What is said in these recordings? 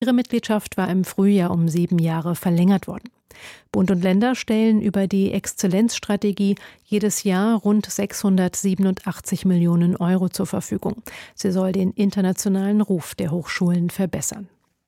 Ihre Mitgliedschaft war im Frühjahr um 7 Jahre verlängert worden. Bund und Länder stellen über die Exzellenzstrategie jedes Jahr rund 687 Millionen Euro zur Verfügung. Sie soll den internationalen Ruf der Hochschulen verbessern.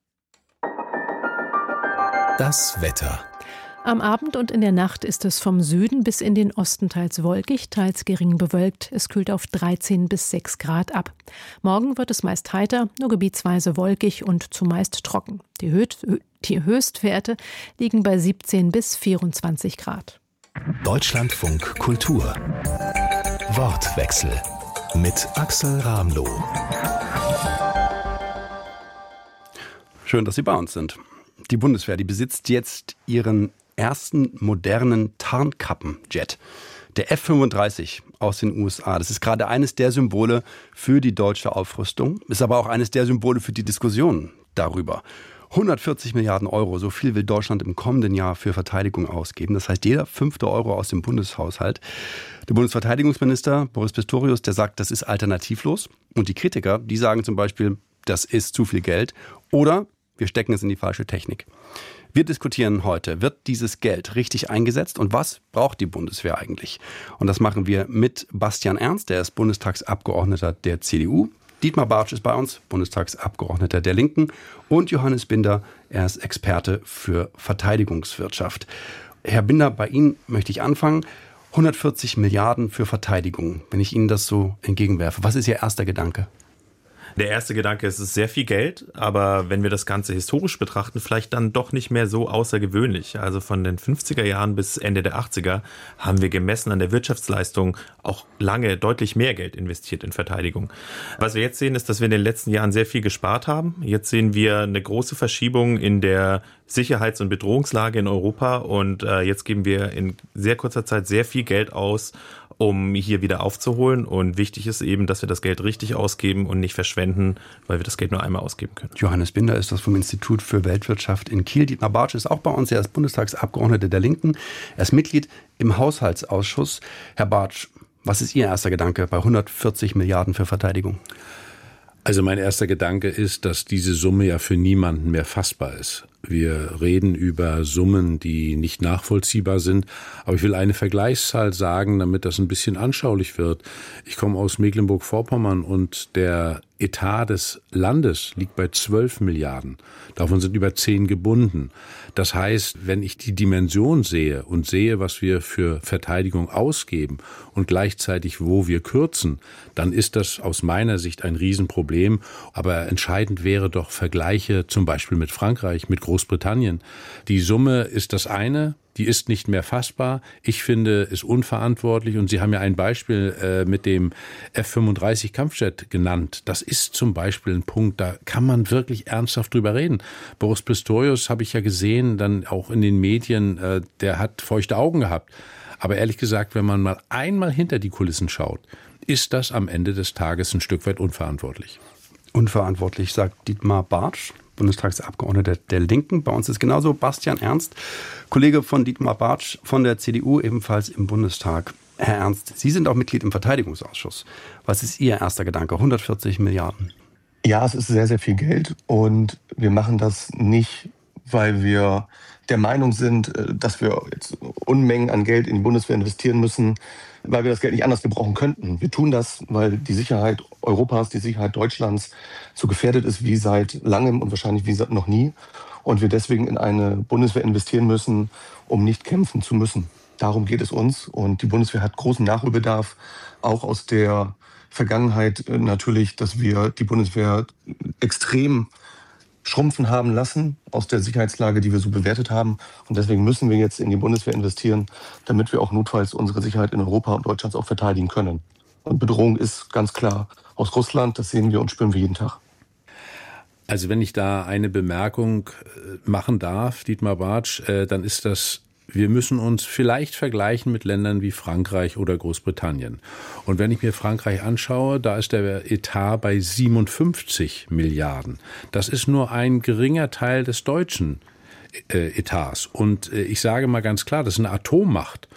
Das Wetter. Am Abend und in der Nacht ist es vom Süden bis in den Osten teils wolkig, teils gering bewölkt. Es kühlt auf 13 bis 6 Grad ab. Morgen wird es meist heiter, nur gebietsweise wolkig und zumeist trocken. Die Höchstwerte liegen bei 17 bis 24 Grad. Deutschlandfunk Kultur. Wortwechsel mit Axel Ramloh. Schön, dass Sie bei uns sind. Die Bundeswehr, die besitzt jetzt ihren ersten modernen Tarnkappenjet. Der F-35 aus den USA. Das ist gerade eines der Symbole für die deutsche Aufrüstung, ist aber auch eines der Symbole für die Diskussion darüber. 140 Milliarden Euro, so viel will Deutschland im kommenden Jahr für Verteidigung ausgeben. Das heißt, jeder 5. Euro aus dem Bundeshaushalt. Der Bundesverteidigungsminister Boris Pistorius, der sagt, das ist alternativlos. Und die Kritiker, die sagen zum Beispiel, das ist zu viel Geld. Oder wir stecken es in die falsche Technik. Wir diskutieren heute, wird dieses Geld richtig eingesetzt und was braucht die Bundeswehr eigentlich? Und das machen wir mit Bastian Ernst, der ist Bundestagsabgeordneter der CDU. Dietmar Bartsch ist bei uns, Bundestagsabgeordneter der Linken. Und Johannes Binder, er ist Experte für Verteidigungswirtschaft. Herr Binder, bei Ihnen möchte ich anfangen. 140 Milliarden für Verteidigung, wenn ich Ihnen das so entgegenwerfe. Was ist Ihr erster Gedanke? Der erste Gedanke ist, es ist sehr viel Geld, aber wenn wir das Ganze historisch betrachten, vielleicht dann doch nicht mehr so außergewöhnlich. Also von den 50er Jahren bis Ende der 80er haben wir gemessen an der Wirtschaftsleistung auch lange deutlich mehr Geld investiert in Verteidigung. Was wir jetzt sehen, ist, dass wir in den letzten Jahren sehr viel gespart haben. Jetzt sehen wir eine große Verschiebung in der Sicherheits- und Bedrohungslage in Europa und jetzt geben wir in sehr kurzer Zeit sehr viel Geld aus, um hier wieder aufzuholen. Und wichtig ist eben, dass wir das Geld richtig ausgeben und nicht verschwenden, weil wir das Geld nur einmal ausgeben können. Johannes Binder ist das vom Institut für Weltwirtschaft in Kiel. Dietmar Bartsch ist auch bei uns. Er ist Bundestagsabgeordneter der Linken. Er ist Mitglied im Haushaltsausschuss. Herr Bartsch, was ist Ihr erster Gedanke bei 140 Milliarden für Verteidigung? Also mein erster Gedanke ist, dass diese Summe ja für niemanden mehr fassbar ist. Wir reden über Summen, die nicht nachvollziehbar sind. Aber ich will eine Vergleichszahl sagen, damit das ein bisschen anschaulich wird. Ich komme aus Mecklenburg-Vorpommern und der Etat des Landes liegt bei 12 Milliarden. Davon sind über 10 gebunden. Das heißt, wenn ich die Dimension sehe und sehe, was wir für Verteidigung ausgeben und gleichzeitig, wo wir kürzen, dann ist das aus meiner Sicht ein Riesenproblem. Aber entscheidend wäre doch Vergleiche zum Beispiel mit Frankreich, mit Großbritannien. Die Summe ist das eine. Die ist nicht mehr fassbar. Ich finde, ist unverantwortlich. Und Sie haben ja ein Beispiel mit dem F-35 Kampfjet genannt. Das ist zum Beispiel ein Punkt, da kann man wirklich ernsthaft drüber reden. Boris Pistorius habe ich ja gesehen, dann auch in den Medien, der hat feuchte Augen gehabt. Aber ehrlich gesagt, wenn man mal einmal hinter die Kulissen schaut, ist das am Ende des Tages ein Stück weit unverantwortlich. Unverantwortlich, sagt Dietmar Bartsch, Bundestagsabgeordneter der Linken. Bei uns ist genauso Bastian Ernst, Kollege von Dietmar Bartsch von der CDU, ebenfalls im Bundestag. Herr Ernst, Sie sind auch Mitglied im Verteidigungsausschuss. Was ist Ihr erster Gedanke? 140 Milliarden. Ja, es ist sehr, sehr viel Geld und wir machen das nicht, weil wir der Meinung sind, dass wir jetzt Unmengen an Geld in die Bundeswehr investieren müssen, weil wir das Geld nicht anders gebrauchen könnten. Wir tun das, weil die Sicherheit Europas, die Sicherheit Deutschlands so gefährdet ist wie seit langem und wahrscheinlich wie seit noch nie. Und wir deswegen in eine Bundeswehr investieren müssen, um nicht kämpfen zu müssen. Darum geht es uns. Und die Bundeswehr hat großen Nachholbedarf, auch aus der Vergangenheit natürlich, dass wir die Bundeswehr extrem schrumpfen haben lassen aus der Sicherheitslage, die wir so bewertet haben. Und deswegen müssen wir jetzt in die Bundeswehr investieren, damit wir auch notfalls unsere Sicherheit in Europa und Deutschland auch verteidigen können. Und Bedrohung ist ganz klar aus Russland, das sehen wir und spüren wir jeden Tag. Also wenn ich da eine Bemerkung machen darf, Dietmar Bartsch, dann ist das, wir müssen uns vielleicht vergleichen mit Ländern wie Frankreich oder Großbritannien. Und wenn ich mir Frankreich anschaue, da ist der Etat bei 57 Milliarden. Das ist nur ein geringer Teil des deutschen Etats. Und ich sage mal ganz klar, das ist eine Atommacht.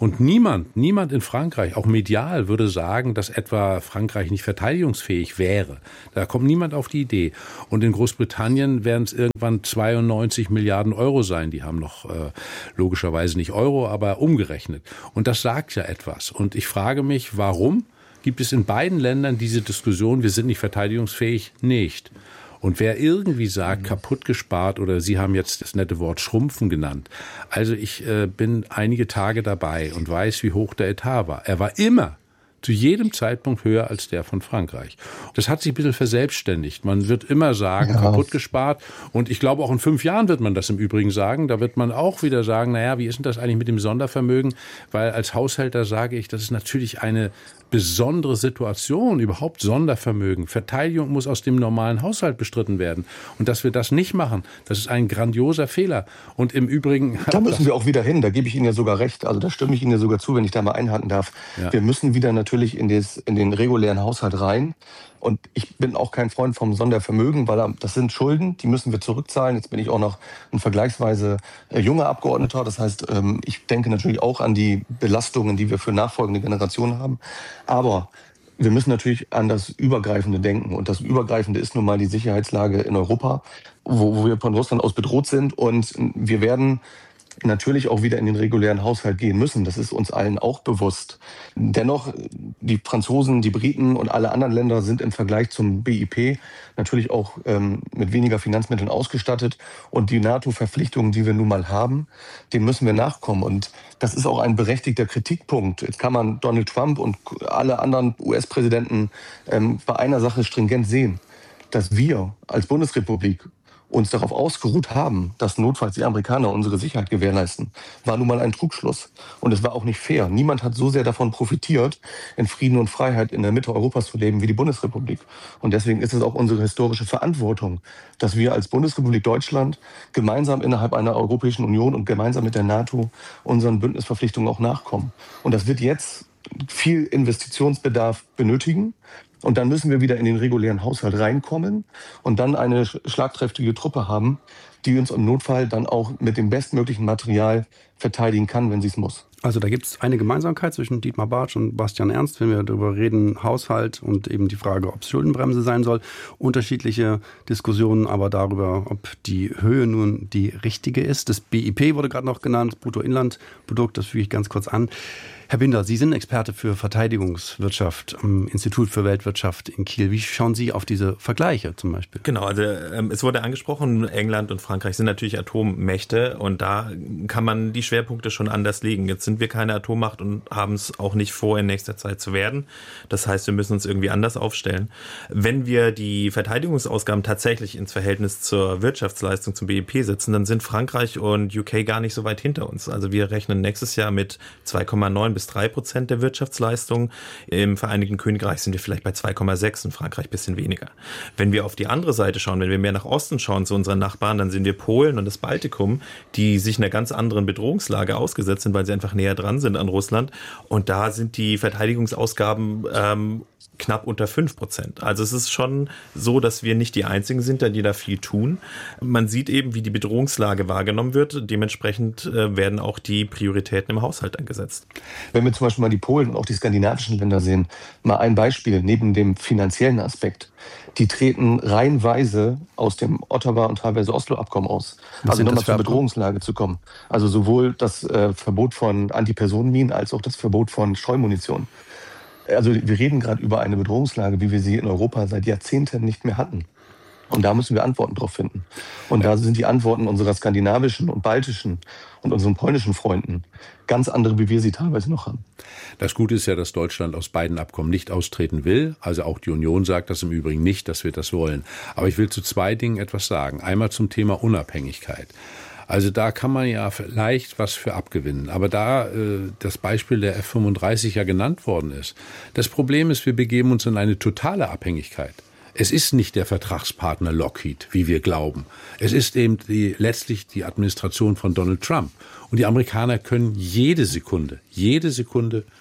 Und niemand in Frankreich, auch medial, würde sagen, dass etwa Frankreich nicht verteidigungsfähig wäre. Da kommt niemand auf die Idee. Und in Großbritannien werden es irgendwann 92 Milliarden Euro sein. Die haben noch logischerweise nicht Euro, aber umgerechnet. Und das sagt ja etwas. Und ich frage mich, warum gibt es in beiden Ländern diese Diskussion, wir sind nicht verteidigungsfähig? Nicht. Und wer irgendwie sagt, kaputt gespart, oder Sie haben jetzt das nette Wort Schrumpfen genannt. Also ich bin einige Tage dabei und weiß, wie hoch der Etat war. Er war immer zu jedem Zeitpunkt höher als der von Frankreich. Das hat sich ein bisschen verselbstständigt. Man wird immer sagen, kaputt gespart. Und ich glaube, auch in 5 Jahren wird man das im Übrigen sagen. Da wird man auch wieder sagen, naja, wie ist denn das eigentlich mit dem Sondervermögen? Weil als Haushälter sage ich, das ist natürlich eine besondere Situation, überhaupt Sondervermögen. Verteidigung muss aus dem normalen Haushalt bestritten werden. Und dass wir das nicht machen, das ist ein grandioser Fehler. Und im Übrigen... Da müssen wir auch wieder hin, da gebe ich Ihnen ja sogar recht. Also da stimme ich Ihnen ja sogar zu, wenn ich da mal einhaken darf. Ja. Wir müssen wieder natürlich in den regulären Haushalt rein. Und ich bin auch kein Freund vom Sondervermögen, weil das sind Schulden, die müssen wir zurückzahlen. Jetzt bin ich auch noch ein vergleichsweise junger Abgeordneter. Das heißt, ich denke natürlich auch an die Belastungen, die wir für nachfolgende Generationen haben. Aber wir müssen natürlich an das Übergreifende denken. Und das Übergreifende ist nun mal die Sicherheitslage in Europa, wo wir von Russland aus bedroht sind. Und wir werden natürlich auch wieder in den regulären Haushalt gehen müssen. Das ist uns allen auch bewusst. Dennoch, die Franzosen, die Briten und alle anderen Länder sind im Vergleich zum BIP natürlich auch mit weniger Finanzmitteln ausgestattet. Und die NATO-Verpflichtungen, die wir nun mal haben, denen müssen wir nachkommen. Und das ist auch ein berechtigter Kritikpunkt. Jetzt kann man Donald Trump und alle anderen US-Präsidenten bei einer Sache stringent sehen, dass wir als Bundesrepublik uns darauf ausgeruht haben, dass notfalls die Amerikaner unsere Sicherheit gewährleisten, war nun mal ein Trugschluss. Und es war auch nicht fair. Niemand hat so sehr davon profitiert, in Frieden und Freiheit in der Mitte Europas zu leben wie die Bundesrepublik. Und deswegen ist es auch unsere historische Verantwortung, dass wir als Bundesrepublik Deutschland gemeinsam innerhalb einer Europäischen Union und gemeinsam mit der NATO unseren Bündnisverpflichtungen auch nachkommen. Und das wird jetzt viel Investitionsbedarf benötigen. Und dann müssen wir wieder in den regulären Haushalt reinkommen und dann eine schlagkräftige Truppe haben, die uns im Notfall dann auch mit dem bestmöglichen Material verteidigen kann, wenn sie es muss. Also da gibt es eine Gemeinsamkeit zwischen Dietmar Bartsch und Bastian Ernst, wenn wir darüber reden, Haushalt und eben die Frage, ob es Schuldenbremse sein soll. Unterschiedliche Diskussionen aber darüber, ob die Höhe nun die richtige ist. Das BIP wurde gerade noch genannt, Bruttoinlandprodukt, das füge ich ganz kurz an. Herr Binder, Sie sind Experte für Verteidigungswirtschaft am Institut für Weltwirtschaft in Kiel. Wie schauen Sie auf diese Vergleiche zum Beispiel? Genau, also es wurde angesprochen, England und Frankreich sind natürlich Atommächte und da kann man die Schwerpunkte schon anders legen. Jetzt sind wir keine Atommacht und haben es auch nicht vor, in nächster Zeit zu werden. Das heißt, wir müssen uns irgendwie anders aufstellen. Wenn wir die Verteidigungsausgaben tatsächlich ins Verhältnis zur Wirtschaftsleistung, zum BIP setzen, dann sind Frankreich und UK gar nicht so weit hinter uns. Also wir rechnen nächstes Jahr mit 2,9 bis 3% der Wirtschaftsleistung. Im Vereinigten Königreich sind wir vielleicht bei 2,6 und Frankreich ein bisschen weniger. Wenn wir auf die andere Seite schauen, wenn wir mehr nach Osten schauen zu unseren Nachbarn, dann sind wir Polen und das Baltikum, die sich einer ganz anderen Bedrohungslage ausgesetzt sind, weil sie einfach näher dran sind an Russland. Und da sind die Verteidigungsausgaben knapp unter 5%. Also es ist schon so, dass wir nicht die Einzigen sind, die da viel tun. Man sieht eben, wie die Bedrohungslage wahrgenommen wird. Dementsprechend werden auch die Prioritäten im Haushalt angesetzt. Wenn wir zum Beispiel mal die Polen und auch die skandinavischen Länder sehen, mal ein Beispiel neben dem finanziellen Aspekt. Die treten reihenweise aus dem Ottawa- und teilweise Oslo-Abkommen aus. Also nochmal zur Bedrohungslage zu kommen. Also sowohl das Verbot von Antipersonenminen als auch das Verbot von Streumunition. Also wir reden gerade über eine Bedrohungslage, wie wir sie in Europa seit Jahrzehnten nicht mehr hatten. Und da müssen wir Antworten drauf finden. Und da sind die Antworten unserer skandinavischen und baltischen und unseren polnischen Freunden ganz andere, wie wir sie teilweise noch haben. Das Gute ist ja, dass Deutschland aus beiden Abkommen nicht austreten will. Also auch die Union sagt das im Übrigen nicht, dass wir das wollen. Aber ich will zu 2 Dingen etwas sagen. Einmal zum Thema Unabhängigkeit. Also da kann man ja vielleicht was für abgewinnen. Aber da das Beispiel der F-35 ja genannt worden ist, das Problem ist, wir begeben uns in eine totale Abhängigkeit. Es ist nicht der Vertragspartner Lockheed, wie wir glauben. Es ist eben letztlich die Administration von Donald Trump. Und die Amerikaner können jede Sekunde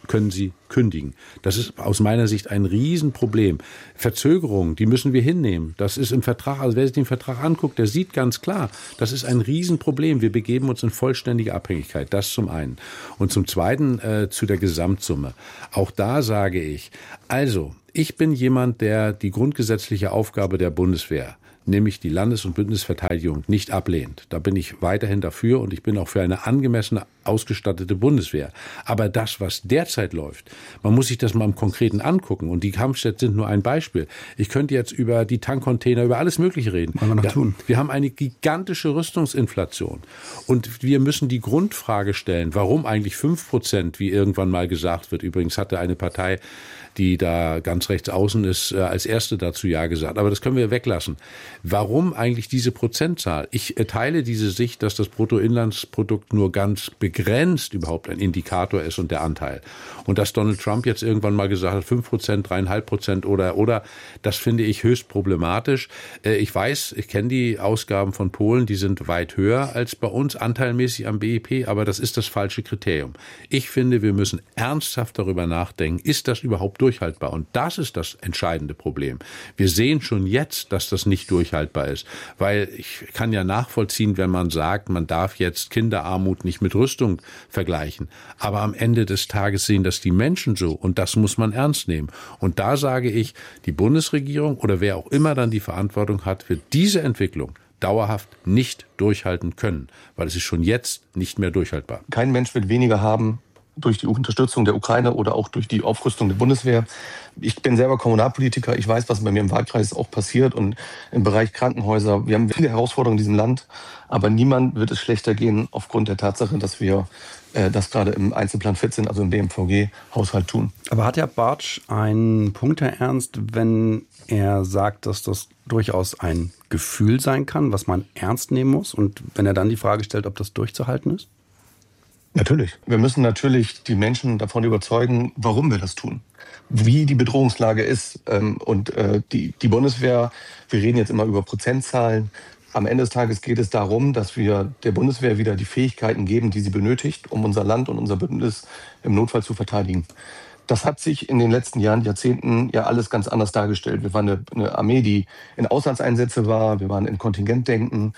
können Sie kündigen. Das ist aus meiner Sicht ein Riesenproblem. Verzögerungen, die müssen wir hinnehmen. Das ist im Vertrag, also wer sich den Vertrag anguckt, der sieht ganz klar, das ist ein Riesenproblem. Wir begeben uns in vollständige Abhängigkeit. Das zum einen. Und zum Zweiten zu der Gesamtsumme. Auch da sage ich, also, ich bin jemand, der die grundgesetzliche Aufgabe der Bundeswehr, nämlich die Landes- und Bündnisverteidigung, nicht ablehnt. Da bin ich weiterhin dafür und ich bin auch für eine angemessene, ausgestattete Bundeswehr. Aber das, was derzeit läuft, man muss sich das mal im Konkreten angucken. Und die Kampfjets sind nur ein Beispiel. Ich könnte jetzt über die Tankcontainer, über alles Mögliche reden. Wollen wir noch tun? Wir haben eine gigantische Rüstungsinflation. Und wir müssen die Grundfrage stellen, warum eigentlich 5%, wie irgendwann mal gesagt wird. Übrigens hatte eine Partei, die da ganz rechts außen ist, als erste dazu Ja gesagt. Aber das können wir weglassen. Warum eigentlich diese Prozentzahl? Ich teile diese Sicht, dass das Bruttoinlandsprodukt nur ganz begrenzt überhaupt ein Indikator ist und der Anteil. Und dass Donald Trump jetzt irgendwann mal gesagt hat, 5%, 3,5% oder, das finde ich höchst problematisch. Ich weiß, ich kenne die Ausgaben von Polen, die sind weit höher als bei uns, anteilmäßig am BIP, aber das ist das falsche Kriterium. Ich finde, wir müssen ernsthaft darüber nachdenken, ist das überhaupt durchhaltbar? Und das ist das entscheidende Problem. Wir sehen schon jetzt, dass das nicht durchhaltbar ist, weil ich kann ja nachvollziehen, wenn man sagt, man darf jetzt Kinderarmut nicht mit Rüstung vergleichen. Aber am Ende des Tages sehen das die Menschen so und das muss man ernst nehmen. Und da sage ich, die Bundesregierung oder wer auch immer dann die Verantwortung hat, wird diese Entwicklung dauerhaft nicht durchhalten können, weil es ist schon jetzt nicht mehr durchhaltbar. Kein Mensch wird weniger haben durch die Unterstützung der Ukraine oder auch durch die Aufrüstung der Bundeswehr. Ich bin selber Kommunalpolitiker, ich weiß, was bei mir im Wahlkreis auch passiert und im Bereich Krankenhäuser. Wir haben viele Herausforderungen in diesem Land, aber niemand wird es schlechter gehen aufgrund der Tatsache, dass wir das gerade im Einzelplan 14, also im BMVG-Haushalt tun. Aber hat Herr Bartsch einen Punkt, Herr Ernst, wenn er sagt, dass das durchaus ein Gefühl sein kann, was man ernst nehmen muss und wenn er dann die Frage stellt, ob das durchzuhalten ist? Natürlich. Wir müssen natürlich die Menschen davon überzeugen, warum wir das tun, wie die Bedrohungslage ist. Und die Bundeswehr, wir reden jetzt immer über Prozentzahlen. Am Ende des Tages geht es darum, dass wir der Bundeswehr wieder die Fähigkeiten geben, die sie benötigt, um unser Land und unser Bündnis im Notfall zu verteidigen. Das hat sich in den letzten Jahren, Jahrzehnten ja alles ganz anders dargestellt. Wir waren eine Armee, die in Auslandseinsätze war, wir waren in Kontingentdenken.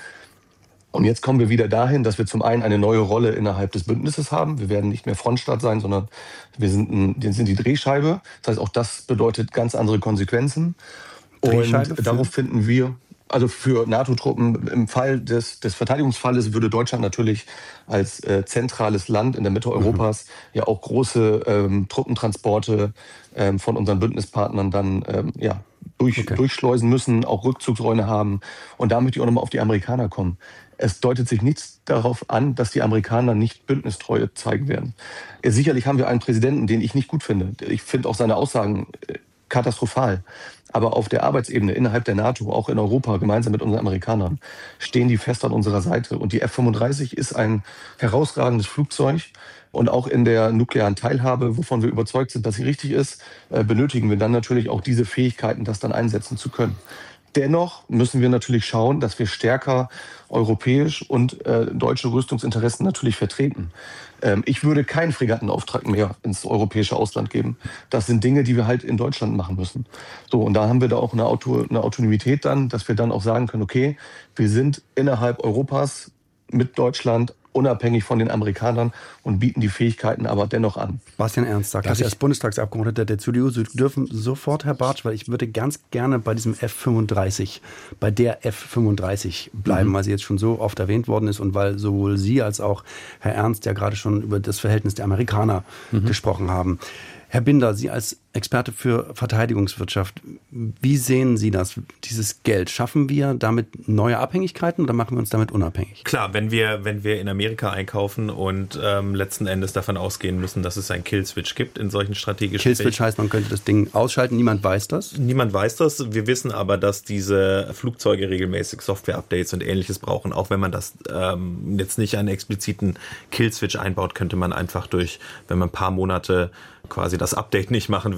Und jetzt kommen wir wieder dahin, dass wir zum einen eine neue Rolle innerhalb des Bündnisses haben. Wir werden nicht mehr Frontstaat sein, sondern wir sind die Drehscheibe. Das heißt, auch das bedeutet ganz andere Konsequenzen. Und darauf finden wir, also für NATO-Truppen im Fall des Verteidigungsfalles würde Deutschland natürlich als zentrales Land in der Mitte Europas ja auch große Truppentransporte von unseren Bündnispartnern dann durchschleusen müssen, auch Rückzugsräume haben. Und da möchte ich auch nochmal auf die Amerikaner kommen. Es deutet sich nichts darauf an, dass die Amerikaner nicht Bündnistreue zeigen werden. Sicherlich haben wir einen Präsidenten, den ich nicht gut finde. Ich finde auch seine Aussagen katastrophal. Aber auf der Arbeitsebene innerhalb der NATO, auch in Europa, gemeinsam mit unseren Amerikanern, stehen die fest an unserer Seite. Und die F-35 ist ein herausragendes Flugzeug. Und auch in der nuklearen Teilhabe, wovon wir überzeugt sind, dass sie richtig ist, benötigen wir dann natürlich auch diese Fähigkeiten, das dann einsetzen zu können. Dennoch müssen wir natürlich schauen, dass wir stärker europäisch und deutsche Rüstungsinteressen natürlich vertreten. Ich würde keinen Fregattenauftrag mehr ins europäische Ausland geben. Das sind Dinge, die wir halt in Deutschland machen müssen. So, und da haben wir da auch eine Autonomität dann, dass wir dann auch sagen können, okay, wir sind innerhalb Europas mit Deutschland unabhängig von den Amerikanern und bieten die Fähigkeiten aber dennoch an. Bastian Ernst sagt, als Bundestagsabgeordneter der CDU, Sie dürfen sofort, Herr Bartsch, weil ich würde ganz gerne bei diesem F-35, bei der F-35 bleiben, weil sie jetzt schon so oft erwähnt worden ist und weil sowohl Sie als auch Herr Ernst ja gerade schon über das Verhältnis der Amerikaner gesprochen haben. Herr Binder, Sie als Experte für Verteidigungswirtschaft, wie sehen Sie das, dieses Geld? Schaffen wir damit neue Abhängigkeiten oder machen wir uns damit unabhängig? Klar, wenn wir in Amerika einkaufen und letzten Endes davon ausgehen müssen, dass es einen Killswitch gibt in solchen strategischen Killswitch heißt, man könnte das Ding ausschalten, niemand weiß das? Niemand weiß das. Wir wissen aber, dass diese Flugzeuge regelmäßig Software-Updates und Ähnliches brauchen. Auch wenn man das jetzt nicht einen expliziten Killswitch einbaut, könnte man einfach wenn man ein paar Monate quasi das Update nicht machen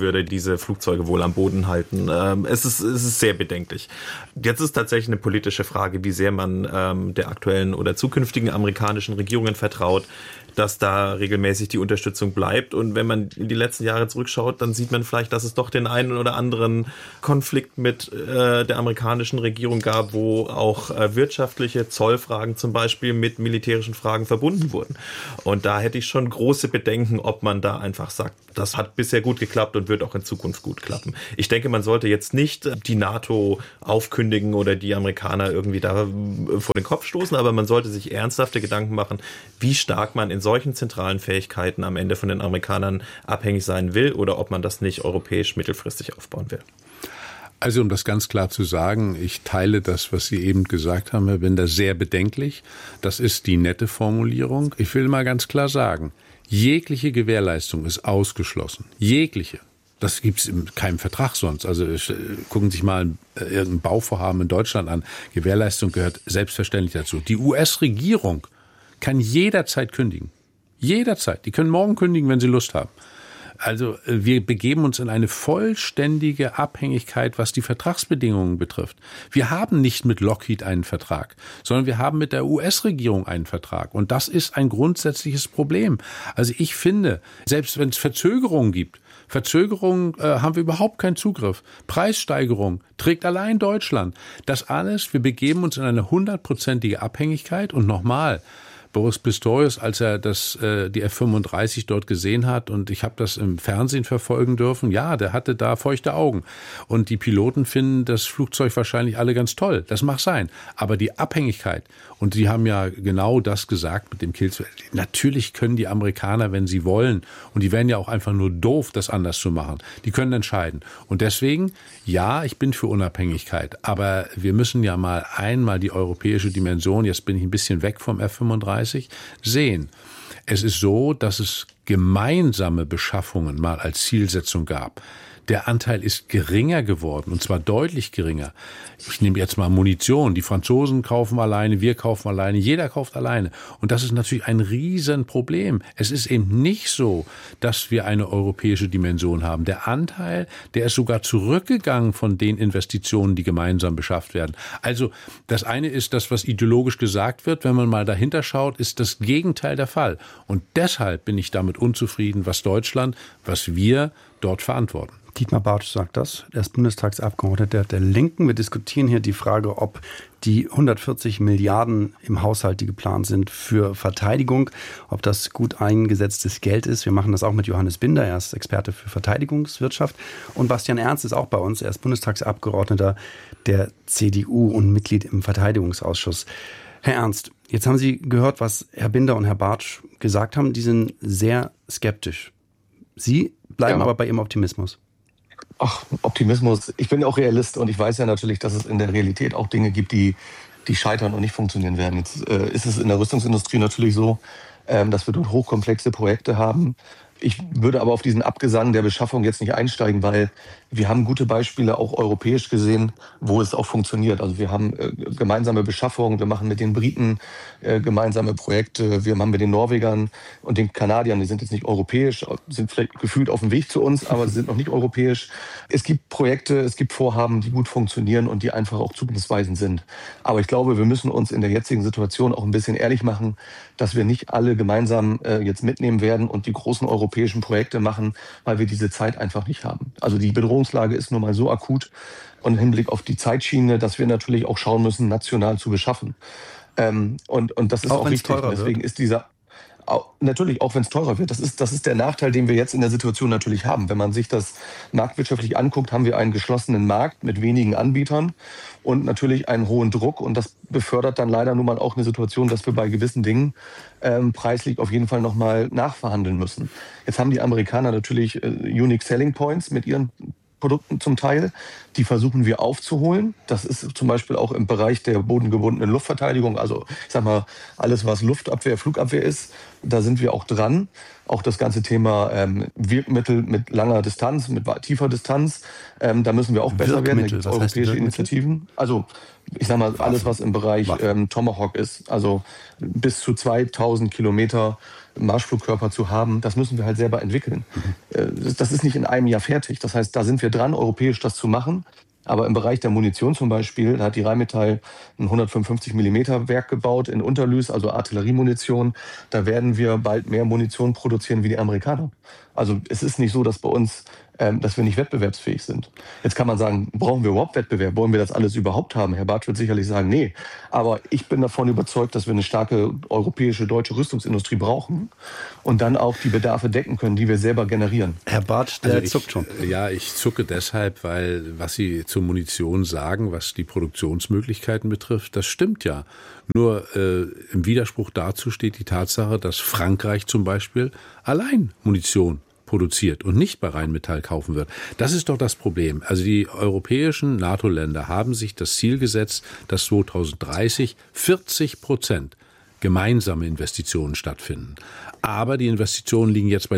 würde diese Flugzeuge wohl am Boden halten. Es ist sehr bedenklich. Jetzt ist tatsächlich eine politische Frage, wie sehr man der aktuellen oder zukünftigen amerikanischen Regierungen vertraut, dass da regelmäßig die Unterstützung bleibt. Und wenn man in die letzten Jahre zurückschaut, dann sieht man vielleicht, dass es doch den einen oder anderen Konflikt mit der amerikanischen Regierung gab, wo auch wirtschaftliche Zollfragen zum Beispiel mit militärischen Fragen verbunden wurden. Und da hätte ich schon große Bedenken, ob man da einfach sagt, das hat bisher gut geklappt und wird auch in Zukunft gut klappen. Ich denke, man sollte jetzt nicht die NATO aufkündigen oder die Amerikaner irgendwie da vor den Kopf stoßen, aber man sollte sich ernsthafte Gedanken machen, wie stark man in solchen zentralen Fähigkeiten am Ende von den Amerikanern abhängig sein will oder ob man das nicht europäisch mittelfristig aufbauen will. Also um das ganz klar zu sagen, ich teile das, was Sie eben gesagt haben, Herr Binder, sehr bedenklich. Das ist die nette Formulierung. Ich will mal ganz klar sagen, jegliche Gewährleistung ist ausgeschlossen. Jegliche. Das gibt es in keinem Vertrag sonst. Also gucken Sie sich mal irgendein Bauvorhaben in Deutschland an. Gewährleistung gehört selbstverständlich dazu. Die US-Regierung kann jederzeit kündigen. Jederzeit. Die können morgen kündigen, wenn sie Lust haben. Also wir begeben uns in eine vollständige Abhängigkeit, was die Vertragsbedingungen betrifft. Wir haben nicht mit Lockheed einen Vertrag, sondern wir haben mit der US-Regierung einen Vertrag. Und das ist ein grundsätzliches Problem. Also ich finde, selbst wenn es Verzögerungen gibt, haben wir überhaupt keinen Zugriff. Preissteigerung trägt allein Deutschland. Das alles, wir begeben uns in eine 100%ige Abhängigkeit. Und nochmal, Boris Pistorius, als er die F-35 dort gesehen hat, und ich habe das im Fernsehen verfolgen dürfen, ja, der hatte da feuchte Augen. Und die Piloten finden das Flugzeug wahrscheinlich alle ganz toll. Das mag sein. Aber die Abhängigkeit, und Sie haben ja genau das gesagt mit dem Kill, natürlich können die Amerikaner, wenn sie wollen, und die wären ja auch einfach nur doof, das anders zu machen, die können entscheiden. Und deswegen, ja, ich bin für Unabhängigkeit, aber wir müssen ja mal einmal die europäische Dimension, jetzt bin ich ein bisschen weg vom F-35, sehen. Es ist so, dass es gemeinsame Beschaffungen mal als Zielsetzung gab. Der Anteil ist geringer geworden, und zwar deutlich geringer. Ich nehme jetzt mal Munition. Die Franzosen kaufen alleine, wir kaufen alleine, jeder kauft alleine. Und das ist natürlich ein Riesenproblem. Es ist eben nicht so, dass wir eine europäische Dimension haben. Der Anteil, der ist sogar zurückgegangen von den Investitionen, die gemeinsam beschafft werden. Also das eine ist das, was ideologisch gesagt wird. Wenn man mal dahinter schaut, ist das Gegenteil der Fall. Und deshalb bin ich damit unzufrieden, was wir dort verantworten. Dietmar Bartsch sagt das. Er ist Bundestagsabgeordneter der Linken. Wir diskutieren hier die Frage, ob die 140 Milliarden im Haushalt, die geplant sind für Verteidigung, ob das gut eingesetztes Geld ist. Wir machen das auch mit Johannes Binder. Er ist Experte für Verteidigungswirtschaft. Und Bastian Ernst ist auch bei uns. Er ist Bundestagsabgeordneter der CDU und Mitglied im Verteidigungsausschuss. Herr Ernst, jetzt haben Sie gehört, was Herr Binder und Herr Bartsch gesagt haben. Die sind sehr skeptisch. Sie bleiben aber bei Ihrem Optimismus. Ach, Optimismus. Ich bin ja auch Realist und ich weiß ja natürlich, dass es in der Realität auch Dinge gibt, die scheitern und nicht funktionieren werden. Jetzt ist es in der Rüstungsindustrie natürlich so, dass wir dort hochkomplexe Projekte haben. Ich würde aber auf diesen Abgesang der Beschaffung jetzt nicht einsteigen, weil wir haben gute Beispiele auch europäisch gesehen, wo es auch funktioniert. Also wir haben gemeinsame Beschaffungen, wir machen mit den Briten gemeinsame Projekte, wir haben mit den Norwegern und den Kanadiern, die sind jetzt nicht europäisch, sind vielleicht gefühlt auf dem Weg zu uns, aber sie sind noch nicht europäisch. Es gibt Projekte, es gibt Vorhaben, die gut funktionieren und die einfach auch zukunftsweisend sind. Aber ich glaube, wir müssen uns in der jetzigen Situation auch ein bisschen ehrlich machen, dass wir nicht alle gemeinsam jetzt mitnehmen werden und die großen europäischen Projekte machen, weil wir diese Zeit einfach nicht haben. Also die Bedrohungslage ist nun mal so akut und im Hinblick auf die Zeitschiene, dass wir natürlich auch schauen müssen, national zu beschaffen. Und das ist auch wichtig. Deswegen ist dieser natürlich, auch wenn es teurer wird. Das ist der Nachteil, den wir jetzt in der Situation natürlich haben. Wenn man sich das marktwirtschaftlich anguckt, haben wir einen geschlossenen Markt mit wenigen Anbietern und natürlich einen hohen Druck. Und das befördert dann leider nun mal auch eine Situation, dass wir bei gewissen Dingen preislich auf jeden Fall nochmal nachverhandeln müssen. Jetzt haben die Amerikaner natürlich Unique Selling Points mit ihren Produkten zum Teil. Die versuchen wir aufzuholen. Das ist zum Beispiel auch im Bereich der bodengebundenen Luftverteidigung. Also ich sag mal, alles was Luftabwehr, Flugabwehr ist, da sind wir auch dran. Auch das ganze Thema Wirkmittel mit langer Distanz, mit tiefer Distanz. Da müssen wir auch besser werden. Da gibt es europäische Initiativen. Also ich sag mal, alles was im Bereich Tomahawk ist. Also bis zu 2000 Kilometer Marschflugkörper zu haben, das müssen wir halt selber entwickeln. Das ist nicht in einem Jahr fertig. Das heißt, da sind wir dran, europäisch das zu machen. Aber im Bereich der Munition zum Beispiel, da hat die Rheinmetall ein 155 mm Werk gebaut in Unterlüß, also Artilleriemunition. Da werden wir bald mehr Munition produzieren wie die Amerikaner. Also es ist nicht so, dass bei uns, dass wir nicht wettbewerbsfähig sind. Jetzt kann man sagen, brauchen wir überhaupt Wettbewerb? Wollen wir das alles überhaupt haben? Herr Bartsch wird sicherlich sagen, nee. Aber ich bin davon überzeugt, dass wir eine starke europäische, deutsche Rüstungsindustrie brauchen und dann auch die Bedarfe decken können, die wir selber generieren. Herr Bartsch, der zuckt schon. Ja, ich zucke deshalb, weil was Sie zur Munition sagen, was die Produktionsmöglichkeiten betrifft, das stimmt ja. Nur im Widerspruch dazu steht die Tatsache, dass Frankreich zum Beispiel allein Munition produziert und nicht bei Rheinmetall kaufen wird. Das ist doch das Problem. Also die europäischen NATO-Länder haben sich das Ziel gesetzt, dass 2030 40% gemeinsame Investitionen stattfinden. Aber die Investitionen liegen jetzt bei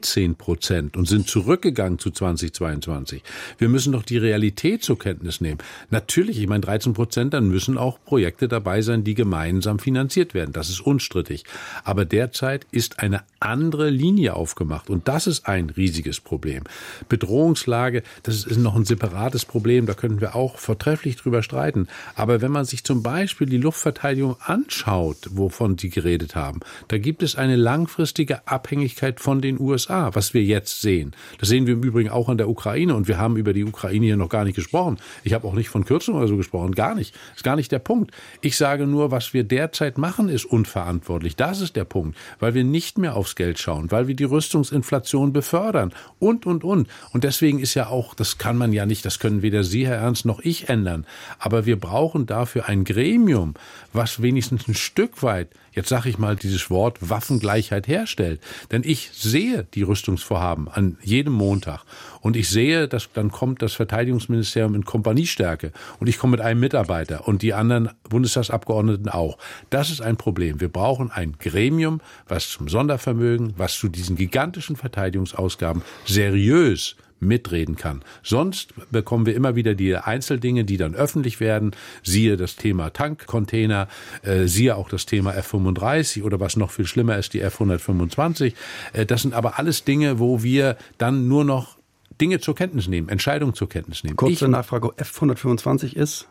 13% und sind zurückgegangen zu 2022. Wir müssen doch die Realität zur Kenntnis nehmen. Natürlich, ich meine 13%, dann müssen auch Projekte dabei sein, die gemeinsam finanziert werden. Das ist unstrittig. Aber derzeit ist eine andere Linie aufgemacht und das ist ein riesiges Problem. Bedrohungslage, das ist noch ein separates Problem, da könnten wir auch vortrefflich drüber streiten. Aber wenn man sich zum Beispiel die Luftverteidigung anschaut, wovon Sie geredet haben, da gibt es eine langfristige Abhängigkeit von den USA, was wir jetzt sehen. Das sehen wir im Übrigen auch an der Ukraine und wir haben über die Ukraine hier noch gar nicht gesprochen. Ich habe auch nicht von Kürzungen oder so gesprochen, gar nicht. Das ist gar nicht der Punkt. Ich sage nur, was wir derzeit machen, ist unverantwortlich. Das ist der Punkt, weil wir nicht mehr aufs Geld schauen, weil wir die Rüstungsinflation befördern und. Und deswegen ist ja auch, das kann man ja nicht, das können weder Sie, Herr Ernst, noch ich ändern. Aber wir brauchen dafür ein Gremium, was wenigstens ein Stück weit, jetzt sage ich mal dieses Wort, Waffengleichheit herstellt. Denn ich sehe die Rüstungsvorhaben an jedem Montag. Und ich sehe, dass dann kommt das Verteidigungsministerium in Kompaniestärke. Und ich komme mit einem Mitarbeiter und die anderen Bundestagsabgeordneten auch. Das ist ein Problem. Wir brauchen ein Gremium, was zum Sondervermögen, was zu diesen gigantischen Verteidigungsausgaben seriös mitreden kann. Sonst bekommen wir immer wieder die Einzeldinge, die dann öffentlich werden. Siehe das Thema Tankcontainer, siehe auch das Thema F-35 oder was noch viel schlimmer ist, die F-125. Das sind aber alles Dinge, wo wir dann nur noch Dinge zur Kenntnis nehmen, Entscheidungen zur Kenntnis nehmen. Kurze Nachfrage, F-125 ist?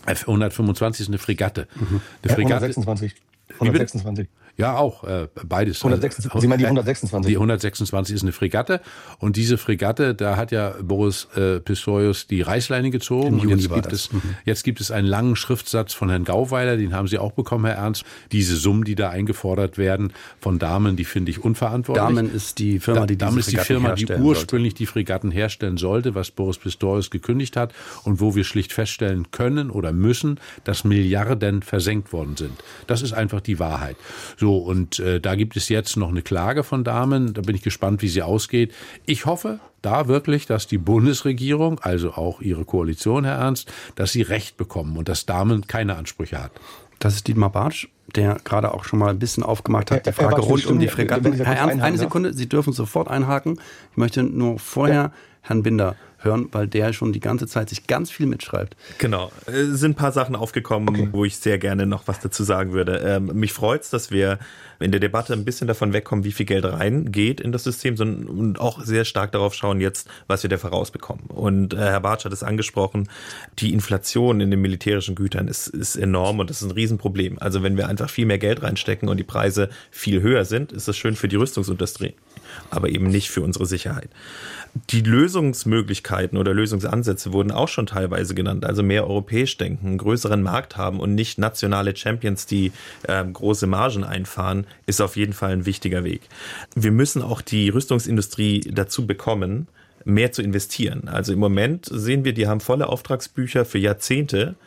F-125 ist eine Fregatte. Eine Fregatte. 126. Ja, auch beides. 126. Sie meinen die 126? Die 126 ist eine Fregatte und diese Fregatte, da hat ja Boris Pistorius die Reißleine gezogen und jetzt gibt es einen langen Schriftsatz von Herrn Gauweiler, den haben Sie auch bekommen, Herr Ernst. Diese Summen, die da eingefordert werden von Damen, die finde ich unverantwortlich. Damen ist die Firma, die ursprünglich die Fregatten herstellen sollte, was Boris Pistorius gekündigt hat und wo wir schlicht feststellen können oder müssen, dass Milliarden versenkt worden sind. Das ist einfach die Wahrheit. So, und da gibt es jetzt noch eine Klage von Damen. Da bin ich gespannt, wie sie ausgeht. Ich hoffe da wirklich, dass die Bundesregierung, also auch Ihre Koalition, Herr Ernst, dass sie Recht bekommen und dass Damen keine Ansprüche hat. Das ist Dietmar Bartsch, der gerade auch schon mal ein bisschen aufgemacht hat, die Frage rund um die Fregatten. Herr Ernst, eine Sekunde, Sie dürfen sofort einhaken. Ich möchte nur vorher Herrn Binder hören, weil der schon die ganze Zeit sich ganz viel mitschreibt. Genau. Es sind ein paar Sachen aufgekommen, wo ich sehr gerne noch was dazu sagen würde. Mich freut's, dass wir in der Debatte ein bisschen davon wegkommen, wie viel Geld reingeht in das System, sondern und auch sehr stark darauf schauen jetzt, was wir dafür rausbekommen. Und Herr Bartsch hat es angesprochen, die Inflation in den militärischen Gütern ist enorm und das ist ein Riesenproblem. Also wenn wir einfach viel mehr Geld reinstecken und die Preise viel höher sind, ist das schön für die Rüstungsindustrie, aber eben nicht für unsere Sicherheit. Die Lösungsmöglichkeiten oder Lösungsansätze wurden auch schon teilweise genannt, also mehr europäisch denken, einen größeren Markt haben und nicht nationale Champions, die große Margen einfahren, ist auf jeden Fall ein wichtiger Weg. Wir müssen auch die Rüstungsindustrie dazu bekommen, mehr zu investieren. Also im Moment sehen wir, die haben volle Auftragsbücher für Jahrzehnte,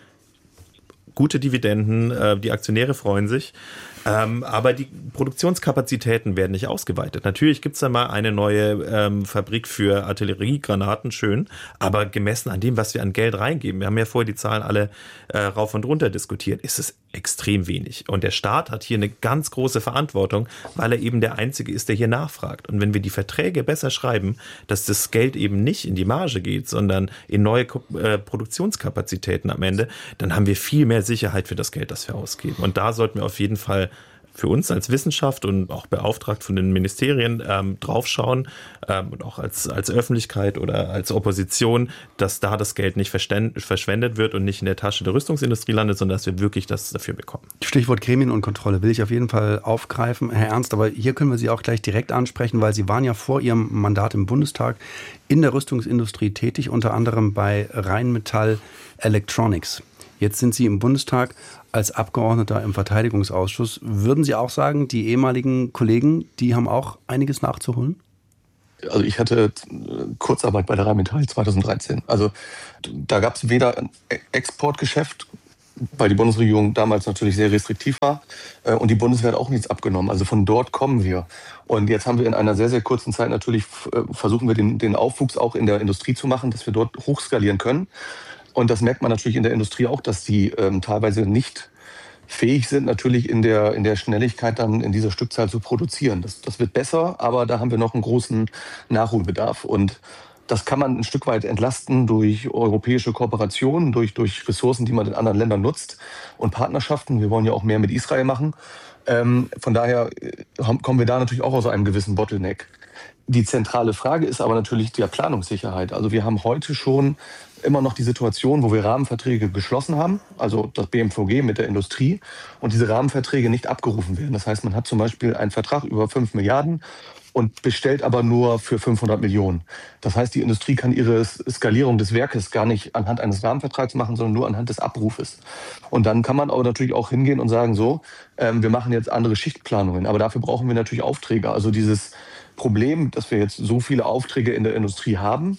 gute Dividenden, die Aktionäre freuen sich. Aber die Produktionskapazitäten werden nicht ausgeweitet. Natürlich gibt's da mal eine neue Fabrik für Artilleriegranaten, schön, aber gemessen an dem, was wir an Geld reingeben, wir haben ja vorher die Zahlen alle rauf und runter diskutiert, ist es extrem wenig. Und der Staat hat hier eine ganz große Verantwortung, weil er eben der Einzige ist, der hier nachfragt. Und wenn wir die Verträge besser schreiben, dass das Geld eben nicht in die Marge geht, sondern in neue Produktionskapazitäten am Ende, dann haben wir viel mehr Sicherheit für das Geld, das wir ausgeben. Und da sollten wir auf jeden Fall für uns als Wissenschaft und auch beauftragt von den Ministerien draufschauen und auch als Öffentlichkeit oder als Opposition, dass da das Geld nicht verschwendet wird und nicht in der Tasche der Rüstungsindustrie landet, sondern dass wir wirklich das dafür bekommen. Stichwort Gremien und Kontrolle will ich auf jeden Fall aufgreifen, Herr Ernst, aber hier können wir Sie auch gleich direkt ansprechen, weil Sie waren ja vor Ihrem Mandat im Bundestag in der Rüstungsindustrie tätig, unter anderem bei Rheinmetall Electronics. Jetzt sind Sie im Bundestag als Abgeordneter im Verteidigungsausschuss. Würden Sie auch sagen, die ehemaligen Kollegen, die haben auch einiges nachzuholen? Also ich hatte Kurzarbeit bei der Rheinmetall 2013. Also da gab es weder ein Exportgeschäft, weil die Bundesregierung damals natürlich sehr restriktiv war, und die Bundeswehr hat auch nichts abgenommen. Also von dort kommen wir. Und jetzt haben wir in einer sehr, sehr kurzen Zeit natürlich versuchen wir den Aufwuchs auch in der Industrie zu machen, dass wir dort hochskalieren können. Und das merkt man natürlich in der Industrie auch, dass die teilweise nicht fähig sind, natürlich in der Schnelligkeit dann in dieser Stückzahl zu produzieren. Das wird besser, aber da haben wir noch einen großen Nachholbedarf. Und das kann man ein Stück weit entlasten durch europäische Kooperationen, durch Ressourcen, die man in anderen Ländern nutzt und Partnerschaften. Wir wollen ja auch mehr mit Israel machen. Von daher kommen wir da natürlich auch aus einem gewissen Bottleneck. Die zentrale Frage ist aber natürlich die Planungssicherheit. Also wir haben heute schon immer noch die Situation, wo wir Rahmenverträge geschlossen haben, also das BMVG mit der Industrie, und diese Rahmenverträge nicht abgerufen werden. Das heißt, man hat zum Beispiel einen Vertrag über 5 Milliarden und bestellt aber nur für 500 Millionen. Das heißt, die Industrie kann ihre Skalierung des Werkes gar nicht anhand eines Rahmenvertrags machen, sondern nur anhand des Abrufes. Und dann kann man aber natürlich auch hingehen und sagen, so, wir machen jetzt andere Schichtplanungen. Aber dafür brauchen wir natürlich Aufträge. Also dieses Problem, dass wir jetzt so viele Aufträge in der Industrie haben,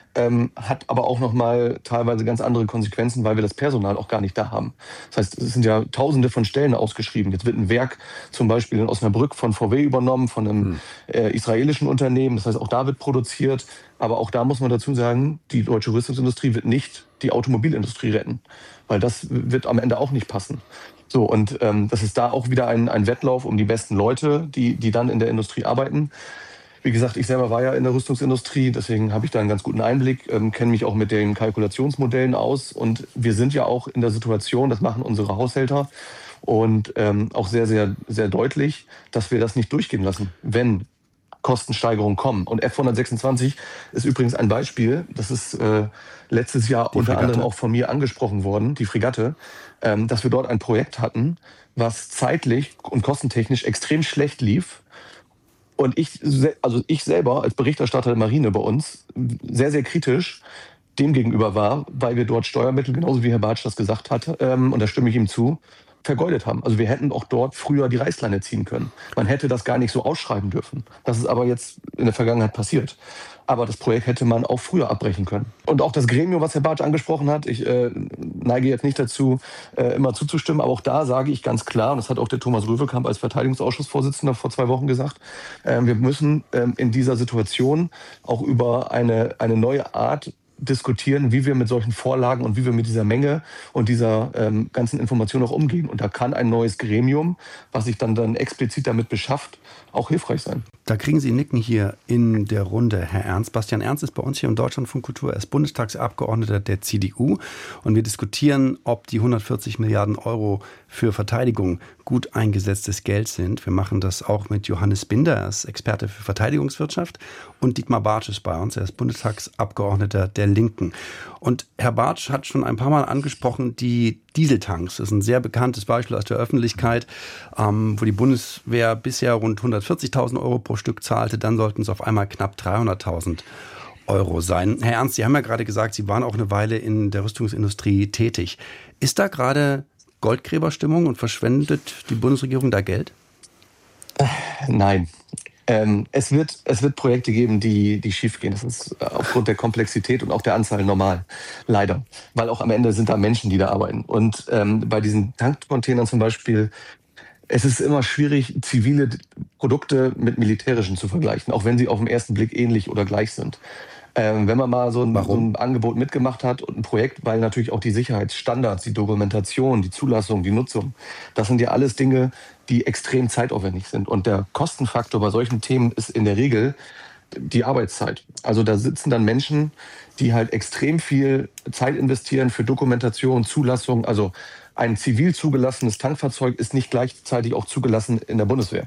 hat aber auch nochmal teilweise ganz andere Konsequenzen, weil wir das Personal auch gar nicht da haben. Das heißt, es sind ja Tausende von Stellen ausgeschrieben. Jetzt wird ein Werk zum Beispiel in Osnabrück von VW übernommen, von einem israelischen Unternehmen. Das heißt, auch da wird produziert. Aber auch da muss man dazu sagen, die deutsche Rüstungsindustrie wird nicht die Automobilindustrie retten, weil das wird am Ende auch nicht passen. So, und das ist da auch wieder ein Wettlauf um die besten Leute, die dann in der Industrie arbeiten. Wie gesagt, ich selber war ja in der Rüstungsindustrie, deswegen habe ich da einen ganz guten Einblick, kenne mich auch mit den Kalkulationsmodellen aus. Und wir sind ja auch in der Situation, das machen unsere Haushälter und auch sehr, sehr, sehr deutlich, dass wir das nicht durchgehen lassen, wenn Kostensteigerungen kommen. Und F-126 ist übrigens ein Beispiel, das ist letztes Jahr unter anderem auch von mir angesprochen worden, die Fregatte, dass wir dort ein Projekt hatten, was zeitlich und kostentechnisch extrem schlecht lief. Und ich selber als Berichterstatter der Marine bei uns sehr, sehr kritisch dem gegenüber war, weil wir dort Steuermittel, genauso wie Herr Bartsch das gesagt hat, und da stimme ich ihm zu, vergeudet haben. Also wir hätten auch dort früher die Reißleine ziehen können. Man hätte das gar nicht so ausschreiben dürfen. Das ist aber jetzt in der Vergangenheit passiert. Aber das Projekt hätte man auch früher abbrechen können. Und auch das Gremium, was Herr Bartsch angesprochen hat, ich neige jetzt nicht dazu, immer zuzustimmen, aber auch da sage ich ganz klar, und das hat auch der Thomas Röwekamp als Verteidigungsausschussvorsitzender vor 2 Wochen gesagt, wir müssen in dieser Situation auch über eine neue Art diskutieren, wie wir mit solchen Vorlagen und wie wir mit dieser Menge und dieser ganzen Information auch umgehen. Und da kann ein neues Gremium, was sich dann explizit damit beschafft, auch hilfreich sein. Da kriegen Sie Nicken hier in der Runde, Herr Ernst. Bastian Ernst ist bei uns hier im Deutschlandfunk Kultur. Er ist Bundestagsabgeordneter der CDU. Und wir diskutieren, ob die 140 Milliarden Euro für Verteidigung gut eingesetztes Geld sind. Wir machen das auch mit Johannes Binder, er ist Experte für Verteidigungswirtschaft. Und Dietmar Bartsch ist bei uns, er ist Bundestagsabgeordneter der Linken. Und Herr Bartsch hat schon ein paar Mal angesprochen, die Dieseltanks. Das ist ein sehr bekanntes Beispiel aus der Öffentlichkeit, wo die Bundeswehr bisher rund 140.000 Euro pro Stück zahlte. Dann sollten es auf einmal knapp 300.000 Euro sein. Herr Ernst, Sie haben ja gerade gesagt, Sie waren auch eine Weile in der Rüstungsindustrie tätig. Ist da gerade Goldgräberstimmung und verschwendet die Bundesregierung da Geld? Nein. Es wird Projekte geben, die schief gehen. Das ist aufgrund der Komplexität und auch der Anzahl normal. Leider. Weil auch am Ende sind da Menschen, die da arbeiten. Und bei diesen Tankcontainern zum Beispiel, es ist immer schwierig, zivile Produkte mit militärischen zu vergleichen, auch wenn sie auf den ersten Blick ähnlich oder gleich sind. Wenn man mal so ein Angebot mitgemacht hat und ein Projekt, weil natürlich auch die Sicherheitsstandards, die Dokumentation, die Zulassung, die Nutzung, das sind ja alles Dinge, die extrem zeitaufwendig sind. Und der Kostenfaktor bei solchen Themen ist in der Regel die Arbeitszeit. Also da sitzen dann Menschen, die halt extrem viel Zeit investieren für Dokumentation, Zulassung, also ein zivil zugelassenes Tankfahrzeug ist nicht gleichzeitig auch zugelassen in der Bundeswehr.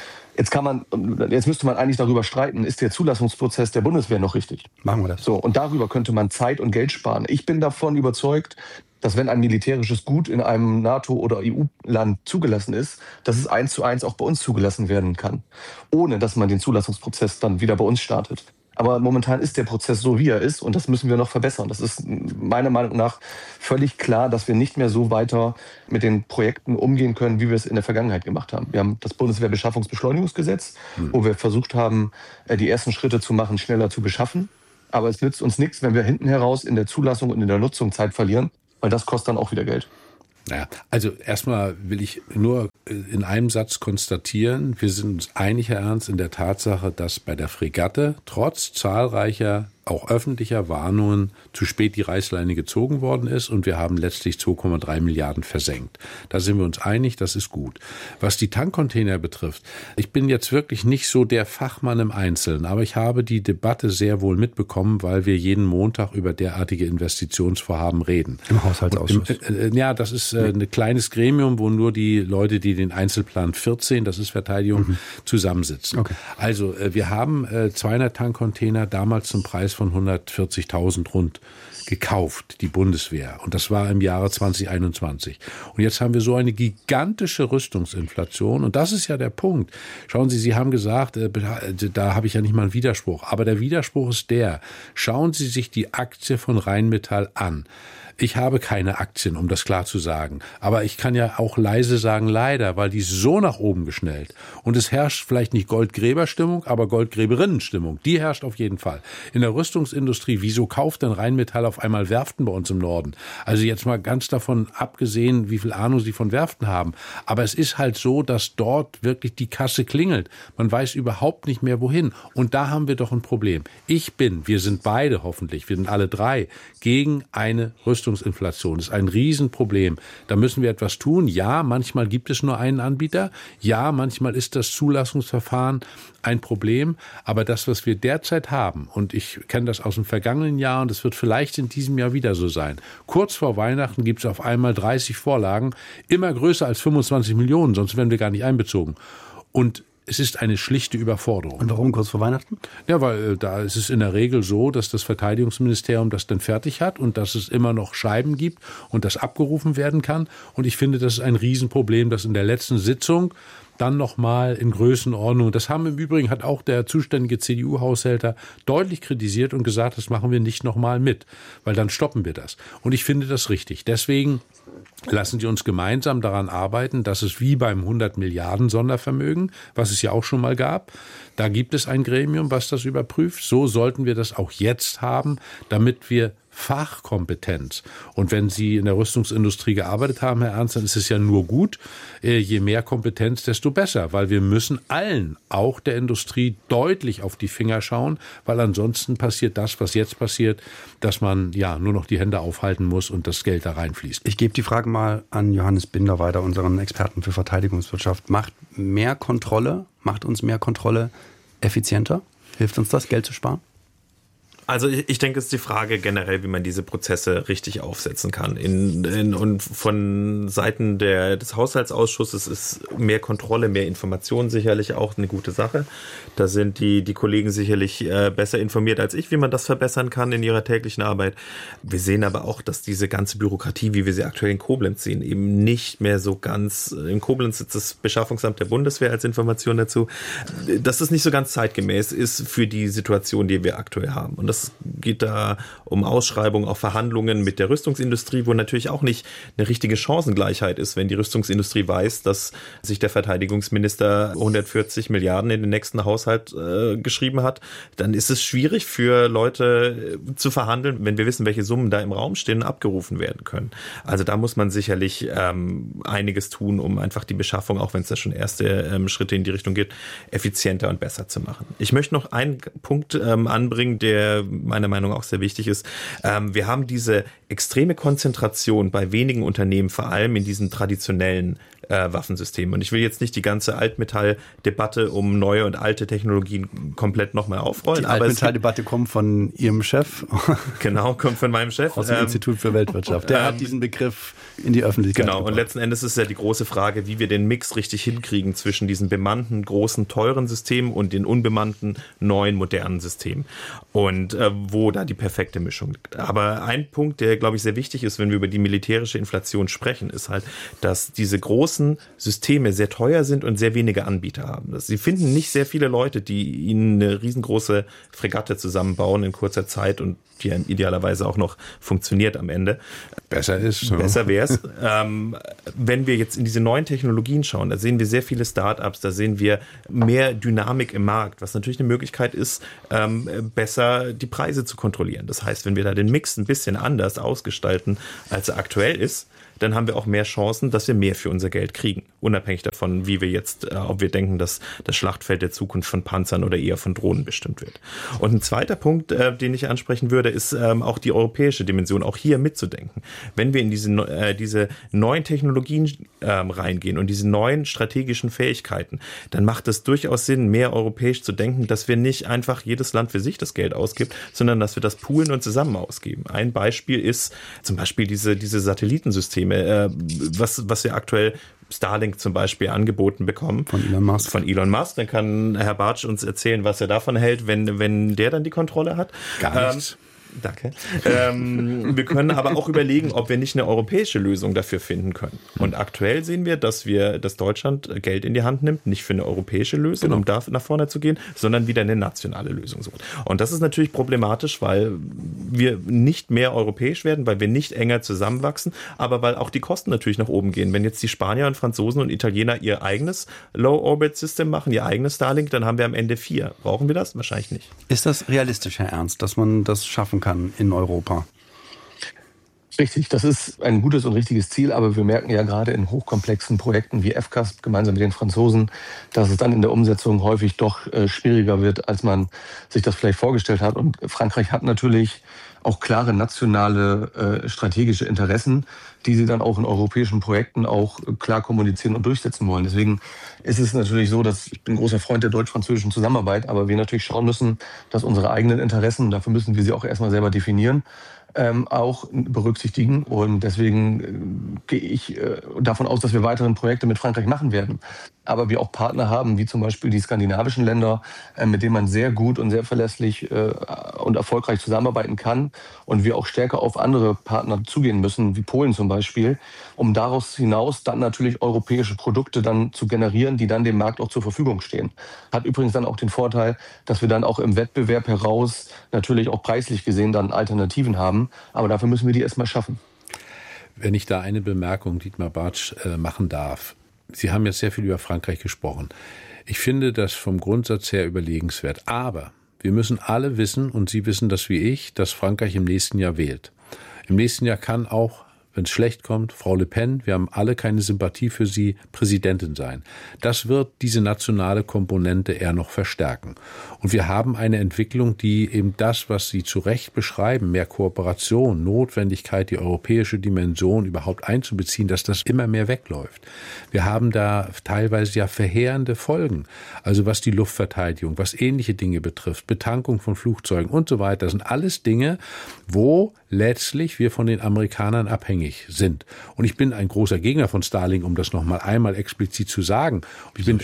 Jetzt müsste man eigentlich darüber streiten, ist der Zulassungsprozess der Bundeswehr noch richtig? Machen wir das. So, und darüber könnte man Zeit und Geld sparen. Ich bin davon überzeugt, dass wenn ein militärisches Gut in einem NATO- oder EU-Land zugelassen ist, dass es 1:1 auch bei uns zugelassen werden kann, ohne dass man den Zulassungsprozess dann wieder bei uns startet. Aber momentan ist der Prozess so, wie er ist, und das müssen wir noch verbessern. Das ist meiner Meinung nach völlig klar, dass wir nicht mehr so weiter mit den Projekten umgehen können, wie wir es in der Vergangenheit gemacht haben. Wir haben das Bundeswehrbeschaffungsbeschleunigungsgesetz, wo wir versucht haben, die ersten Schritte zu machen, schneller zu beschaffen. Aber es nützt uns nichts, wenn wir hinten heraus in der Zulassung und in der Nutzung Zeit verlieren, weil das kostet dann auch wieder Geld. Naja, also erstmal will ich nur in einem Satz konstatieren, wir sind uns einig, Herr Ernst, in der Tatsache, dass bei der Fregatte trotz zahlreicher auch öffentlicher Warnungen zu spät die Reißleine gezogen worden ist und wir haben letztlich 2,3 Milliarden versenkt. Da sind wir uns einig, das ist gut. Was die Tankcontainer betrifft, ich bin jetzt wirklich nicht so der Fachmann im Einzelnen, aber ich habe die Debatte sehr wohl mitbekommen, weil wir jeden Montag über derartige Investitionsvorhaben reden. Im Haushaltsausschuss. Ja, das ist ein kleines Gremium, wo nur die Leute, die den Einzelplan 14, das ist Verteidigung, zusammensitzen. Okay. Also wir haben 200 Tankcontainer damals zum Preis von 140.000 rund gekauft, die Bundeswehr. Und das war im Jahre 2021. Und jetzt haben wir so eine gigantische Rüstungsinflation. Und das ist ja der Punkt. Schauen Sie, Sie haben gesagt, da habe ich ja nicht mal einen Widerspruch. Aber der Widerspruch ist der. Schauen Sie sich die Aktie von Rheinmetall an. Ich habe keine Aktien, um das klar zu sagen. Aber ich kann ja auch leise sagen, leider, weil die ist so nach oben geschnellt. Und es herrscht vielleicht nicht Goldgräberstimmung, aber Goldgräberinnenstimmung. Die herrscht auf jeden Fall. In der Rüstungsindustrie, wieso kauft denn Rheinmetall auf einmal Werften bei uns im Norden? Also jetzt mal ganz davon abgesehen, wie viel Ahnung Sie von Werften haben. Aber es ist halt so, dass dort wirklich die Kasse klingelt. Man weiß überhaupt nicht mehr, wohin. Und da haben wir doch ein Problem. Wir sind beide hoffentlich, wir sind alle drei, gegen eine Rüstungsinflation. Das ist ein Riesenproblem. Da müssen wir etwas tun. Ja, manchmal gibt es nur einen Anbieter. Ja, manchmal ist das Zulassungsverfahren ein Problem. Aber das, was wir derzeit haben, und ich kenne das aus dem vergangenen Jahr und es wird vielleicht in diesem Jahr wieder so sein. Kurz vor Weihnachten gibt es auf einmal 30 Vorlagen, immer größer als 25 Millionen, sonst werden wir gar nicht einbezogen. Und es ist eine schlichte Überforderung. Und warum kurz vor Weihnachten? Ja, weil da ist es in der Regel so, dass das Verteidigungsministerium das dann fertig hat und dass es immer noch Scheiben gibt und das abgerufen werden kann. Und ich finde, das ist ein Riesenproblem, das in der letzten Sitzung dann nochmal in Größenordnung. Das haben im Übrigen, hat auch der zuständige CDU-Haushälter deutlich kritisiert und gesagt, das machen wir nicht nochmal mit, weil dann stoppen wir das. Und ich finde das richtig. Deswegen lassen Sie uns gemeinsam daran arbeiten, dass es wie beim 100 Milliarden Sondervermögen, was es ja auch schon mal gab, da gibt es ein Gremium, was das überprüft. So sollten wir das auch jetzt haben, damit wir Fachkompetenz. Und wenn Sie in der Rüstungsindustrie gearbeitet haben, Herr Ernst, dann ist es ja nur gut. Je mehr Kompetenz, desto besser, weil wir müssen allen, auch der Industrie, deutlich auf die Finger schauen, weil ansonsten passiert das, was jetzt passiert, dass man ja nur noch die Hände aufhalten muss und das Geld da reinfließt. Ich gebe die Frage mal an Johannes Binder weiter, unseren Experten für Verteidigungswirtschaft. Macht uns mehr Kontrolle effizienter? Hilft uns das, Geld zu sparen? Also ich denke, es ist die Frage generell, wie man diese Prozesse richtig aufsetzen kann. Und von Seiten des Haushaltsausschusses ist mehr Kontrolle, mehr Information sicherlich auch eine gute Sache. Da sind die Kollegen sicherlich besser informiert als ich, wie man das verbessern kann in ihrer täglichen Arbeit. Wir sehen aber auch, dass diese ganze Bürokratie, wie wir sie aktuell in Koblenz sehen, eben nicht mehr so ganz, in Koblenz sitzt das Beschaffungsamt der Bundeswehr als Information dazu, dass das nicht so ganz zeitgemäß ist für die Situation, die wir aktuell haben. Und das geht da um Ausschreibungen, auch Verhandlungen mit der Rüstungsindustrie, wo natürlich auch nicht eine richtige Chancengleichheit ist, wenn die Rüstungsindustrie weiß, dass sich der Verteidigungsminister 140 Milliarden in den nächsten Haushalt geschrieben hat. Dann ist es schwierig für Leute zu verhandeln, wenn wir wissen, welche Summen da im Raum stehen und abgerufen werden können. Also da muss man sicherlich einiges tun, um einfach die Beschaffung, auch wenn es da schon erste Schritte in die Richtung geht, effizienter und besser zu machen. Ich möchte noch einen Punkt anbringen, der meiner Meinung nach auch sehr wichtig ist. Wir haben diese extreme Konzentration bei wenigen Unternehmen, vor allem in diesen traditionellen Waffensystemen. Und ich will jetzt nicht die ganze Altmetall-Debatte um neue und alte Technologien komplett nochmal aufrollen. Die Altmetall-Debatte kommt von Ihrem Chef. Genau, kommt von meinem Chef. Aus dem Institut für Weltwirtschaft. Der hat diesen Begriff in die Öffentlichkeit gebracht. Und letzten Endes ist ja die große Frage, wie wir den Mix richtig hinkriegen zwischen diesen bemannten, großen, teuren Systemen und den unbemannten, neuen, modernen Systemen. Und wo da die perfekte Mischung liegt. Aber ein Punkt, der, glaube ich, sehr wichtig ist, wenn wir über die militärische Inflation sprechen, ist halt, dass diese großen Systeme sehr teuer sind und sehr wenige Anbieter haben. Sie finden nicht sehr viele Leute, die ihnen eine riesengroße Fregatte zusammenbauen in kurzer Zeit und die idealerweise auch noch funktioniert am Ende. Besser ist. So. Besser wäre es. Wenn wir jetzt in diese neuen Technologien schauen, da sehen wir sehr viele Startups, da sehen wir mehr Dynamik im Markt, was natürlich eine Möglichkeit ist, besser die Preise zu kontrollieren. Das heißt, wenn wir da den Mix ein bisschen anders ausgestalten, als er aktuell ist, dann haben wir auch mehr Chancen, dass wir mehr für unser Geld kriegen. Unabhängig davon, wie wir jetzt, ob wir denken, dass das Schlachtfeld der Zukunft von Panzern oder eher von Drohnen bestimmt wird. Und ein zweiter Punkt, den ich ansprechen würde, ist auch die europäische Dimension, auch hier mitzudenken. Wenn wir in diese neuen Technologien reingehen und diese neuen strategischen Fähigkeiten, dann macht es durchaus Sinn, mehr europäisch zu denken, dass wir nicht einfach jedes Land für sich das Geld ausgibt, sondern dass wir das poolen und zusammen ausgeben. Ein Beispiel ist zum Beispiel diese Satellitensysteme, was wir aktuell Starlink zum Beispiel angeboten bekommen. Von Elon Musk. Dann kann Herr Bartsch uns erzählen, was er davon hält, wenn der dann die Kontrolle hat. Gar nichts. Danke. Wir können aber auch überlegen, ob wir nicht eine europäische Lösung dafür finden können. Und aktuell sehen wir, dass Deutschland Geld in die Hand nimmt, nicht für eine europäische Lösung, um da nach vorne zu gehen, sondern wieder eine nationale Lösung sucht. Und das ist natürlich problematisch, weil wir nicht mehr europäisch werden, weil wir nicht enger zusammenwachsen, aber weil auch die Kosten natürlich nach oben gehen. Wenn jetzt die Spanier und Franzosen und Italiener ihr eigenes Low-Orbit-System machen, ihr eigenes Starlink, dann haben wir am Ende 4. Brauchen wir das? Wahrscheinlich nicht. Ist das realistisch, Herr Ernst, dass man das schaffen kann in Europa? Richtig, das ist ein gutes und richtiges Ziel, aber wir merken ja gerade in hochkomplexen Projekten wie FCAS gemeinsam mit den Franzosen, dass es dann in der Umsetzung häufig doch schwieriger wird, als man sich das vielleicht vorgestellt hat. Und Frankreich hat natürlich auch klare nationale strategische Interessen, die sie dann auch in europäischen Projekten auch klar kommunizieren und durchsetzen wollen. Deswegen ist es natürlich so, dass ich bin ein großer Freund der deutsch-französischen Zusammenarbeit, aber wir natürlich schauen müssen, dass unsere eigenen Interessen, dafür müssen wir sie auch erstmal selber definieren, auch berücksichtigen. Und deswegen gehe ich davon aus, dass wir weitere Projekte mit Frankreich machen werden. Aber wir auch Partner haben, wie zum Beispiel die skandinavischen Länder, mit denen man sehr gut und sehr verlässlich und erfolgreich zusammenarbeiten kann. Und wir auch stärker auf andere Partner zugehen müssen, wie Polen zum Beispiel, um daraus hinaus dann natürlich europäische Produkte dann zu generieren, die dann dem Markt auch zur Verfügung stehen. Hat übrigens dann auch den Vorteil, dass wir dann auch im Wettbewerb heraus natürlich auch preislich gesehen dann Alternativen haben. Aber dafür müssen wir die erstmal schaffen. Wenn ich da eine Bemerkung, Dietmar Bartsch, machen darf. Sie haben jetzt sehr viel über Frankreich gesprochen. Ich finde das vom Grundsatz her überlegenswert. Aber wir müssen alle wissen, und Sie wissen das wie ich, dass Frankreich im nächsten Jahr wählt. Im nächsten Jahr kann auch, wenn es schlecht kommt, Frau Le Pen, wir haben alle keine Sympathie für sie, Präsidentin sein. Das wird diese nationale Komponente eher noch verstärken. Und wir haben eine Entwicklung, die eben das, was Sie zu Recht beschreiben, mehr Kooperation, Notwendigkeit, die europäische Dimension überhaupt einzubeziehen, dass das immer mehr wegläuft. Wir haben da teilweise ja verheerende Folgen. Also was die Luftverteidigung, was ähnliche Dinge betrifft, Betankung von Flugzeugen und so weiter. Das sind alles Dinge, wo letztlich wir von den Amerikanern abhängig sind. Und ich bin ein großer Gegner von Starlink, um das noch mal einmal explizit zu sagen. Ich bin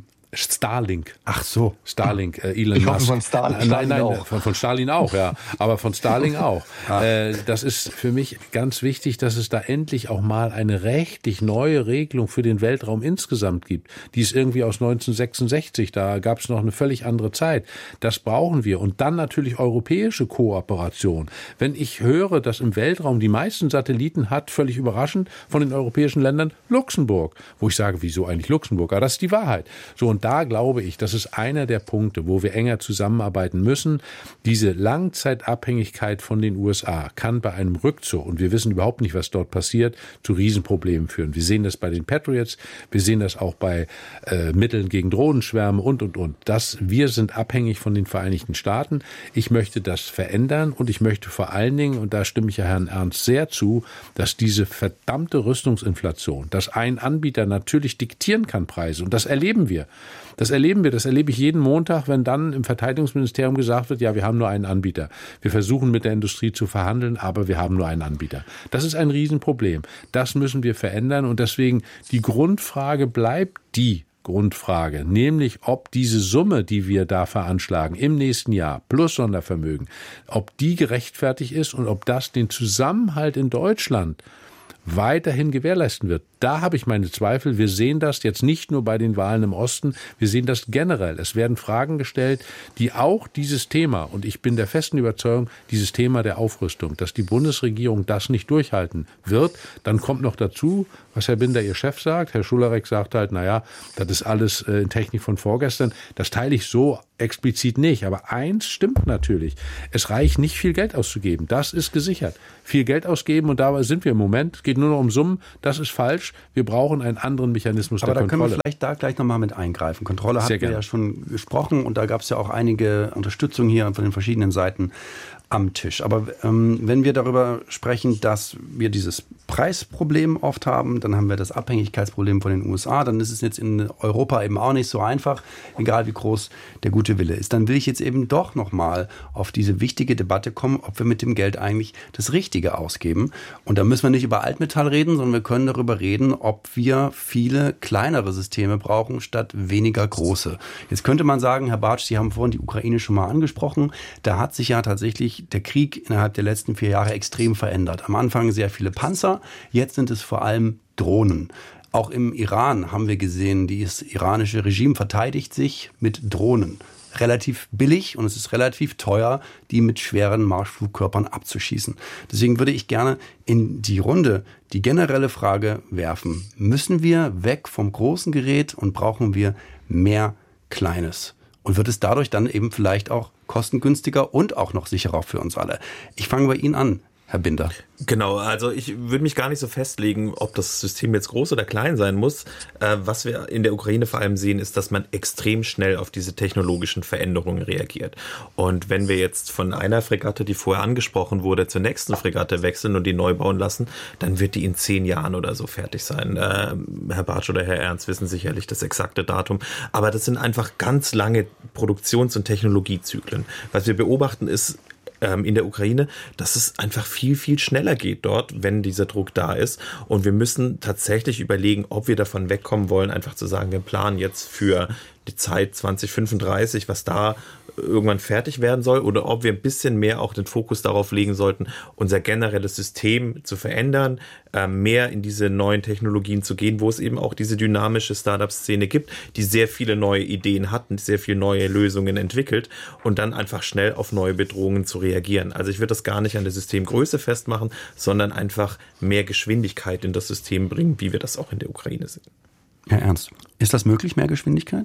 Starlink. Ach so. Starlink, Elon Musk. Hoffe von Starlink. Nein, von Stalin auch, ja. Aber von Starlink auch. Das ist für mich ganz wichtig, dass es da endlich auch mal eine rechtlich neue Regelung für den Weltraum insgesamt gibt. Die ist irgendwie aus 1966. Da gab es noch eine völlig andere Zeit. Das brauchen wir. Und dann natürlich europäische Kooperation. Wenn ich höre, dass im Weltraum die meisten Satelliten hat, völlig überraschend, von den europäischen Ländern Luxemburg. Wo ich sage, wieso eigentlich Luxemburg? Aber das ist die Wahrheit. So, und Und da glaube ich, das ist einer der Punkte, wo wir enger zusammenarbeiten müssen. Diese Langzeitabhängigkeit von den USA kann bei einem Rückzug, und wir wissen überhaupt nicht, was dort passiert, zu Riesenproblemen führen. Wir sehen das bei den Patriots, wir sehen das auch bei Mitteln gegen Drohnenschwärme und. Wir sind abhängig von den Vereinigten Staaten. Ich möchte das verändern und ich möchte vor allen Dingen, und da stimme ich ja Herrn Ernst sehr zu, dass diese verdammte Rüstungsinflation, dass ein Anbieter natürlich diktieren kann Preise, und das erleben wir. Das erlebe ich jeden Montag, wenn dann im Verteidigungsministerium gesagt wird, ja, wir haben nur einen Anbieter. Wir versuchen mit der Industrie zu verhandeln, aber wir haben nur einen Anbieter. Das ist ein Riesenproblem. Das müssen wir verändern, und deswegen die Grundfrage bleibt die Grundfrage, nämlich ob diese Summe, die wir da veranschlagen im nächsten Jahr plus Sondervermögen, ob die gerechtfertigt ist und ob das den Zusammenhalt in Deutschland weiterhin gewährleisten wird. Da habe ich meine Zweifel. Wir sehen das jetzt nicht nur bei den Wahlen im Osten, wir sehen das generell. Es werden Fragen gestellt, die auch dieses Thema, und ich bin der festen Überzeugung, dieses Thema der Aufrüstung, dass die Bundesregierung das nicht durchhalten wird. Dann kommt noch dazu, was Herr Binder, Ihr Chef, sagt. Herr Schulerek sagt halt, naja, das ist alles in Technik von vorgestern. Das teile ich so explizit nicht. Aber eins stimmt natürlich. Es reicht nicht, viel Geld auszugeben. Das ist gesichert. Viel Geld ausgeben, und dabei sind wir im Moment. Es geht nur noch um Summen. Das ist falsch. Wir brauchen einen anderen Mechanismus der Kontrolle. Aber da können wir vielleicht da gleich nochmal mit eingreifen. Kontrolle hatten wir ja schon gesprochen, und da gab es ja auch einige Unterstützung hier von den verschiedenen Seiten am Tisch. Aber wenn wir darüber sprechen, dass wir dieses Preisproblem oft haben, dann haben wir das Abhängigkeitsproblem von den USA, dann ist es jetzt in Europa eben auch nicht so einfach, egal wie groß der gute Wille ist. Dann will ich jetzt eben doch nochmal auf diese wichtige Debatte kommen, ob wir mit dem Geld eigentlich das Richtige ausgeben. Und da müssen wir nicht über Altmetall reden, sondern wir können darüber reden, ob wir viele kleinere Systeme brauchen, statt weniger große. Jetzt könnte man sagen, Herr Bartsch, Sie haben vorhin die Ukraine schon mal angesprochen, da hat sich ja tatsächlich der Krieg innerhalb der letzten 4 Jahre extrem verändert. Am Anfang sehr viele Panzer, jetzt sind es vor allem Drohnen. Auch im Iran haben wir gesehen, das iranische Regime verteidigt sich mit Drohnen. Relativ billig, und es ist relativ teuer, die mit schweren Marschflugkörpern abzuschießen. Deswegen würde ich gerne in die Runde die generelle Frage werfen: Müssen wir weg vom großen Gerät und brauchen wir mehr Kleines? Und wird es dadurch dann eben vielleicht auch kostengünstiger und auch noch sicherer für uns alle? Ich fange bei Ihnen an, Herr Binder. Genau, also ich würde mich gar nicht so festlegen, ob das System jetzt groß oder klein sein muss. Was wir in der Ukraine vor allem sehen, ist, dass man extrem schnell auf diese technologischen Veränderungen reagiert. Und wenn wir jetzt von einer Fregatte, die vorher angesprochen wurde, zur nächsten Fregatte wechseln und die neu bauen lassen, dann wird die in 10 Jahren oder so fertig sein. Herr Bartsch oder Herr Ernst wissen sicherlich das exakte Datum. Aber das sind einfach ganz lange Produktions- und Technologiezyklen. Was wir beobachten ist, in der Ukraine, dass es einfach viel, viel schneller geht dort, wenn dieser Druck da ist. Und wir müssen tatsächlich überlegen, ob wir davon wegkommen wollen, einfach zu sagen, wir planen jetzt für die Zeit 2035, was da irgendwann fertig werden soll, oder ob wir ein bisschen mehr auch den Fokus darauf legen sollten, unser generelles System zu verändern, mehr in diese neuen Technologien zu gehen, wo es eben auch diese dynamische Startup-Szene gibt, die sehr viele neue Ideen hat und sehr viele neue Lösungen entwickelt, und dann einfach schnell auf neue Bedrohungen zu reagieren. Also ich würde das gar nicht an der Systemgröße festmachen, sondern einfach mehr Geschwindigkeit in das System bringen, wie wir das auch in der Ukraine sehen. Herr Ernst, ist das möglich, mehr Geschwindigkeit?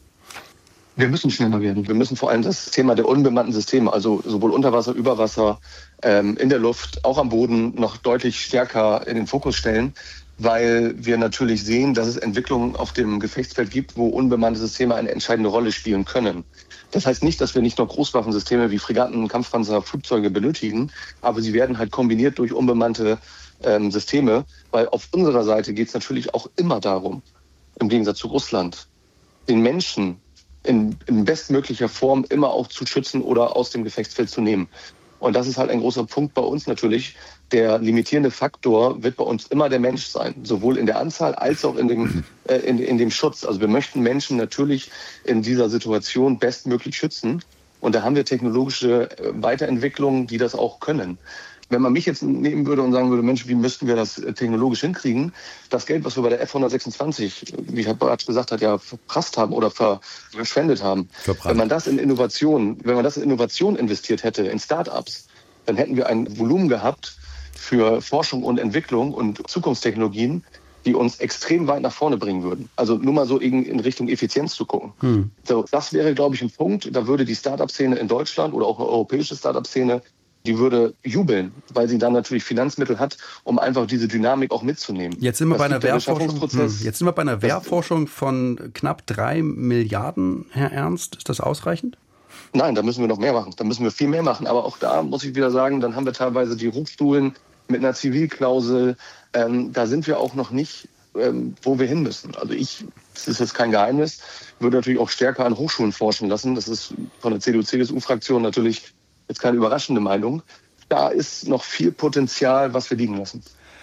Wir müssen schneller werden. Wir müssen vor allem das Thema der unbemannten Systeme, also sowohl unter Wasser, über Wasser, in der Luft, auch am Boden, noch deutlich stärker in den Fokus stellen, weil wir natürlich sehen, dass es Entwicklungen auf dem Gefechtsfeld gibt, wo unbemannte Systeme eine entscheidende Rolle spielen können. Das heißt nicht, dass wir nicht noch Großwaffensysteme wie Fregatten, Kampfpanzer, Flugzeuge benötigen, aber sie werden halt kombiniert durch unbemannte Systeme, weil auf unserer Seite geht es natürlich auch immer darum, im Gegensatz zu Russland, den Menschen in bestmöglicher Form immer auch zu schützen oder aus dem Gefechtsfeld zu nehmen. Und das ist halt ein großer Punkt bei uns natürlich. Der limitierende Faktor wird bei uns immer der Mensch sein, sowohl in der Anzahl als auch in dem Schutz. Also wir möchten Menschen natürlich in dieser Situation bestmöglich schützen. Und da haben wir technologische Weiterentwicklungen, die das auch können. Wenn man mich jetzt nehmen würde und sagen würde, Mensch, wie müssten wir das technologisch hinkriegen? Das Geld, was wir bei der F-126, wie Herr Bartsch gesagt hat, ja verprasst haben oder verschwendet haben. Wenn man das in Innovation investiert hätte, in Start-ups, dann hätten wir ein Volumen gehabt für Forschung und Entwicklung und Zukunftstechnologien, die uns extrem weit nach vorne bringen würden. Also nur mal so in Richtung Effizienz zu gucken. So, das wäre, glaube ich, ein Punkt. Da würde die Start-up-Szene in Deutschland oder auch eine europäische Start-up-Szene, die würde jubeln, weil sie dann natürlich Finanzmittel hat, um einfach diese Dynamik auch mitzunehmen. Jetzt sind wir bei einer Wehrforschung von knapp 3 Milliarden, Herr Ernst. Ist das ausreichend? Nein, da müssen wir noch mehr machen. Da müssen wir viel mehr machen. Aber auch da muss ich wieder sagen, dann haben wir teilweise die Hochschulen mit einer Zivilklausel. Da sind wir auch noch nicht, wo wir hin müssen. Also das ist jetzt kein Geheimnis, würde natürlich auch stärker an Hochschulen forschen lassen. Das ist von der CDU-CSU-Fraktion natürlich jetzt keine überraschende Meinung. Da ist noch viel Potenzial, was wir liegen lassen.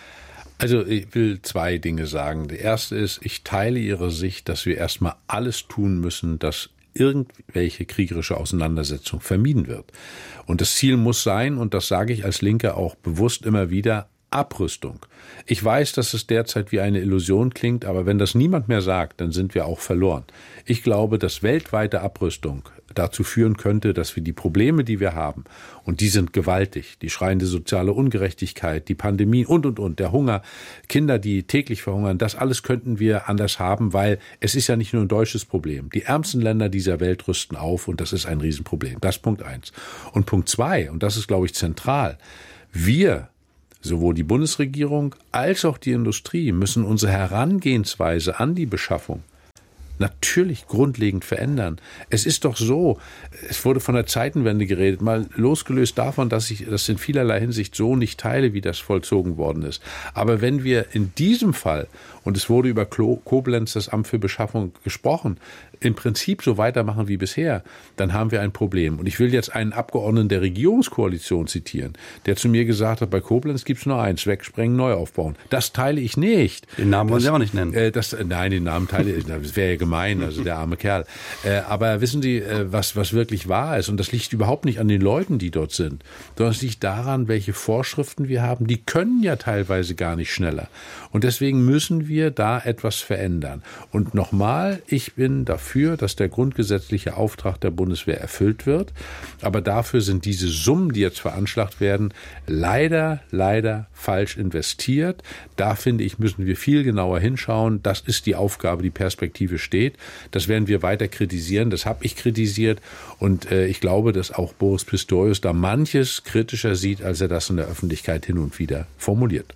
Also ich will 2 Dinge sagen. Der erste ist, ich teile Ihre Sicht, dass wir erstmal alles tun müssen, dass irgendwelche kriegerische Auseinandersetzung vermieden wird. Und das Ziel muss sein, und das sage ich als Linke auch bewusst immer wieder, Abrüstung. Ich weiß, dass es derzeit wie eine Illusion klingt, aber wenn das niemand mehr sagt, dann sind wir auch verloren. Ich glaube, dass weltweite Abrüstung dazu führen könnte, dass wir die Probleme, die wir haben, und die sind gewaltig, die schreiende soziale Ungerechtigkeit, die Pandemie und, der Hunger, Kinder, die täglich verhungern, das alles könnten wir anders haben, weil es ist ja nicht nur ein deutsches Problem. Die ärmsten Länder dieser Welt rüsten auf und das ist ein Riesenproblem. Das ist Punkt 1. Und Punkt 2, und das ist, glaube ich, zentral, wir, sowohl die Bundesregierung als auch die Industrie, müssen unsere Herangehensweise an die Beschaffung natürlich grundlegend verändern. Es ist doch so, es wurde von der Zeitenwende geredet, mal losgelöst davon, dass ich das in vielerlei Hinsicht so nicht teile, wie das vollzogen worden ist. Aber wenn wir in diesem Fall, und es wurde über Koblenz, das Amt für Beschaffung, gesprochen, im Prinzip so weitermachen wie bisher, dann haben wir ein Problem. Und ich will jetzt einen Abgeordneten der Regierungskoalition zitieren, der zu mir gesagt hat, bei Koblenz gibt es nur eins, wegsprengen, neu aufbauen. Das teile ich nicht. Den Namen wollen Sie auch nicht nennen. Nein, den Namen teile ich, das wäre ja gemein, also der arme Kerl. Aber wissen Sie, was wirklich wahr ist, und das liegt überhaupt nicht an den Leuten, die dort sind, sondern es liegt daran, welche Vorschriften wir haben. Die können ja teilweise gar nicht schneller. Und deswegen müssen wir da etwas verändern. Und nochmal, ich bin dafür, dass der grundgesetzliche Auftrag der Bundeswehr erfüllt wird. Aber dafür sind diese Summen, die jetzt veranschlagt werden, leider falsch investiert. Da, finde ich, müssen wir viel genauer hinschauen. Das ist die Aufgabe, die Perspektive steht. Das werden wir weiter kritisieren. Das habe ich kritisiert. Und ich glaube, dass auch Boris Pistorius da manches kritischer sieht, als er das in der Öffentlichkeit hin und wieder formuliert.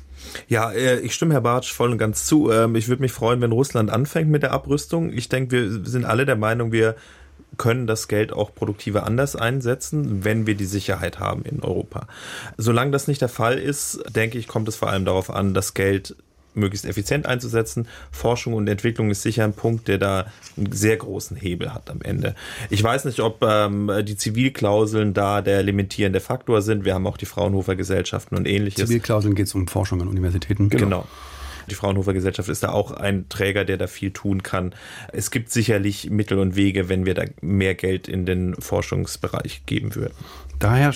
Ja, ich stimme Herr Bartsch voll und ganz zu. Ich würde mich freuen, wenn Russland anfängt mit der Abrüstung. Ich denke, wir sind alle der Meinung, wir können das Geld auch produktiver anders einsetzen, wenn wir die Sicherheit haben in Europa. Solange das nicht der Fall ist, denke ich, kommt es vor allem darauf an, das Geld möglichst effizient einzusetzen. Forschung und Entwicklung ist sicher ein Punkt, der da einen sehr großen Hebel hat am Ende. Ich weiß nicht, ob die Zivilklauseln da der limitierende Faktor sind. Wir haben auch die Fraunhofer Gesellschaften und Ähnliches. Zivilklauseln geht es um Forschung an Universitäten. Genau. Die Fraunhofer Gesellschaft ist da auch ein Träger, der da viel tun kann. Es gibt sicherlich Mittel und Wege, wenn wir da mehr Geld in den Forschungsbereich geben würden. Daher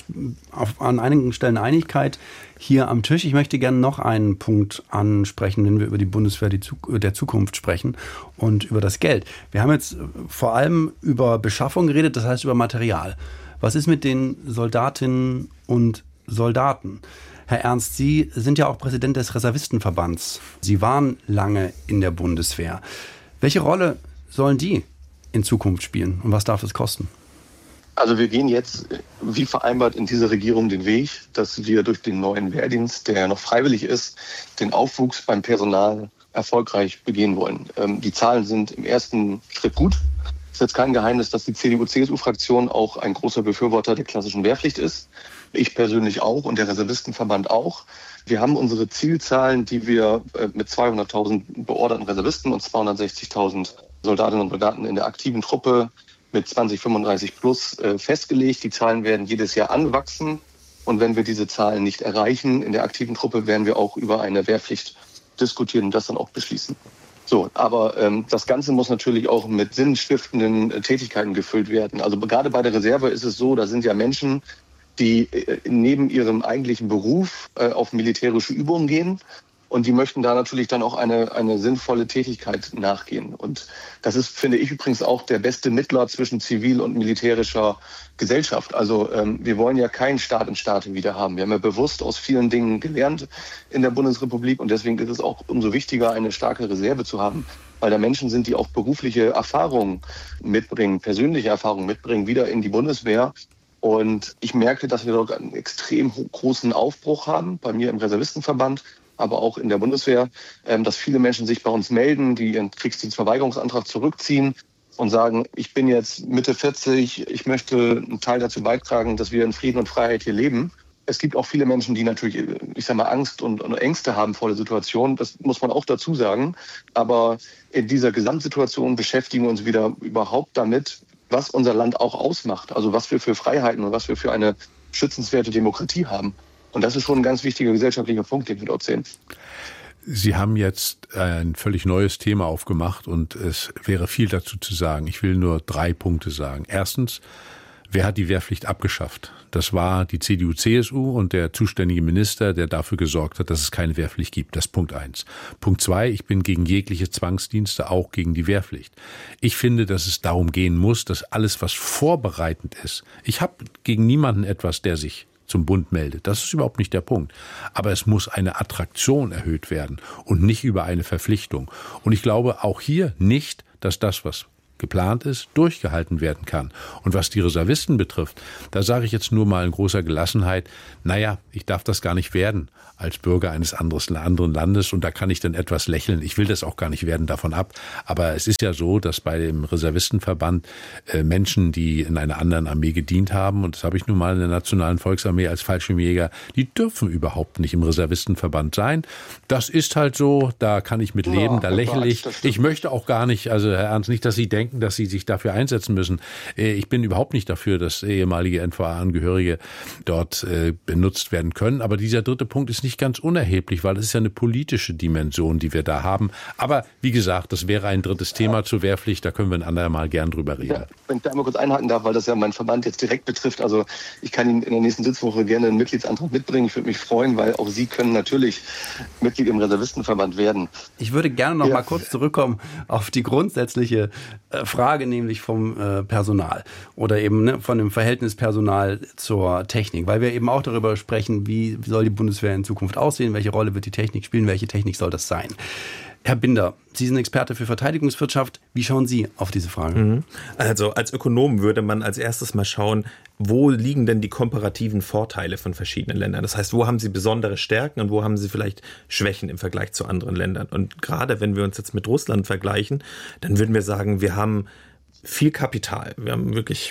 an einigen Stellen Einigkeit hier am Tisch. Ich möchte gerne noch einen Punkt ansprechen, wenn wir über die Bundeswehr der Zukunft sprechen und über das Geld. Wir haben jetzt vor allem über Beschaffung geredet, das heißt über Material. Was ist mit den Soldatinnen und Soldaten? Herr Ernst, Sie sind ja auch Präsident des Reservistenverbands. Sie waren lange in der Bundeswehr. Welche Rolle sollen die in Zukunft spielen und was darf es kosten? Also wir gehen jetzt, wie vereinbart, in dieser Regierung den Weg, dass wir durch den neuen Wehrdienst, der noch freiwillig ist, den Aufwuchs beim Personal erfolgreich begehen wollen. Die Zahlen sind im ersten Schritt gut. Es ist jetzt kein Geheimnis, dass die CDU-CSU-Fraktion auch ein großer Befürworter der klassischen Wehrpflicht ist. Ich persönlich auch und der Reservistenverband auch. Wir haben unsere Zielzahlen, die wir mit 200.000 beorderten Reservisten und 260.000 Soldatinnen und Soldaten in der aktiven Truppe mit 2035 plus festgelegt. Die Zahlen werden jedes Jahr anwachsen. Und wenn wir diese Zahlen nicht erreichen in der aktiven Truppe, werden wir auch über eine Wehrpflicht diskutieren und das dann auch beschließen. So, aber das Ganze muss natürlich auch mit sinnstiftenden Tätigkeiten gefüllt werden. Also gerade bei der Reserve ist es so, da sind ja Menschen, die neben ihrem eigentlichen Beruf auf militärische Übungen gehen. Und die möchten da natürlich dann auch eine sinnvolle Tätigkeit nachgehen. Und das ist, finde ich, übrigens auch der beste Mittler zwischen zivil und militärischer Gesellschaft. Also wir wollen ja keinen Staat in Staaten wieder haben. Wir haben ja bewusst aus vielen Dingen gelernt in der Bundesrepublik. Und deswegen ist es auch umso wichtiger, eine starke Reserve zu haben. Weil da Menschen sind, die auch berufliche Erfahrungen mitbringen, persönliche Erfahrungen mitbringen, wieder in die Bundeswehr. Und ich merke, dass wir dort einen extrem großen Aufbruch haben, bei mir im Reservistenverband, aber auch in der Bundeswehr, dass viele Menschen sich bei uns melden, die ihren Kriegsdienstverweigerungsantrag zurückziehen und sagen, ich bin jetzt Mitte 40, ich möchte einen Teil dazu beitragen, dass wir in Frieden und Freiheit hier leben. Es gibt auch viele Menschen, die natürlich, ich sage mal, Angst und Ängste haben vor der Situation. Das muss man auch dazu sagen. Aber in dieser Gesamtsituation beschäftigen wir uns wieder überhaupt damit, was unser Land auch ausmacht. Also was wir für Freiheiten und was wir für eine schützenswerte Demokratie haben. Und das ist schon ein ganz wichtiger gesellschaftlicher Punkt, den wir dort sehen. Sie haben jetzt ein völlig neues Thema aufgemacht und es wäre viel dazu zu sagen. Ich will nur 3 Punkte sagen. Erstens, wer hat die Wehrpflicht abgeschafft? Das war die CDU-CSU und der zuständige Minister, der dafür gesorgt hat, dass es keine Wehrpflicht gibt. Das ist Punkt 1. Punkt 2, ich bin gegen jegliche Zwangsdienste, auch gegen die Wehrpflicht. Ich finde, dass es darum gehen muss, dass alles, was vorbereitend ist, ich habe gegen niemanden etwas, der sich zum Bund meldet. Das ist überhaupt nicht der Punkt. Aber es muss eine Attraktion erhöht werden und nicht über eine Verpflichtung. Und ich glaube auch hier nicht, dass das, was geplant ist, durchgehalten werden kann. Und was die Reservisten betrifft, da sage ich jetzt nur mal in großer Gelassenheit, naja, ich darf das gar nicht werden als Bürger eines anderen Landes und da kann ich dann etwas lächeln. Ich will das auch gar nicht werden, davon ab. Aber es ist ja so, dass bei dem Reservistenverband Menschen, die in einer anderen Armee gedient haben, und das habe ich nun mal in der Nationalen Volksarmee als Fallschirmjäger, die dürfen überhaupt nicht im Reservistenverband sein. Das ist halt so, da kann ich mit leben, da lächle ich. Ich möchte auch gar nicht, also Herr Ernst, nicht, dass Sie denken, dass Sie sich dafür einsetzen müssen. Ich bin überhaupt nicht dafür, dass ehemalige NVA-Angehörige dort benutzt werden können. Aber dieser 3. Punkt ist nicht ganz unerheblich, weil es ist ja eine politische Dimension, die wir da haben. Aber wie gesagt, das wäre ein 3. Thema zur Wehrpflicht, da können wir ein andermal gern drüber reden. Ja, wenn ich da einmal kurz einhaken darf, weil das ja meinen Verband jetzt direkt betrifft. Also ich kann Ihnen in der nächsten Sitzwoche gerne einen Mitgliedsantrag mitbringen. Ich würde mich freuen, weil auch Sie können natürlich Mitglied im Reservistenverband werden. Ich würde gerne noch mal kurz zurückkommen auf die grundsätzliche Frage, nämlich vom Personal oder eben von dem Verhältnis Personal zur Technik, weil wir eben auch darüber sprechen, wie soll die Bundeswehr in Zukunft aussehen, welche Rolle wird die Technik spielen, welche Technik soll das sein. Herr Binder, Sie sind Experte für Verteidigungswirtschaft. Wie schauen Sie auf diese Frage? Also als Ökonom würde man als erstes mal schauen, wo liegen denn die komparativen Vorteile von verschiedenen Ländern? Das heißt, wo haben sie besondere Stärken und wo haben sie vielleicht Schwächen im Vergleich zu anderen Ländern? Und gerade wenn wir uns jetzt mit Russland vergleichen, dann würden wir sagen, wir haben viel Kapital. Wir haben wirklich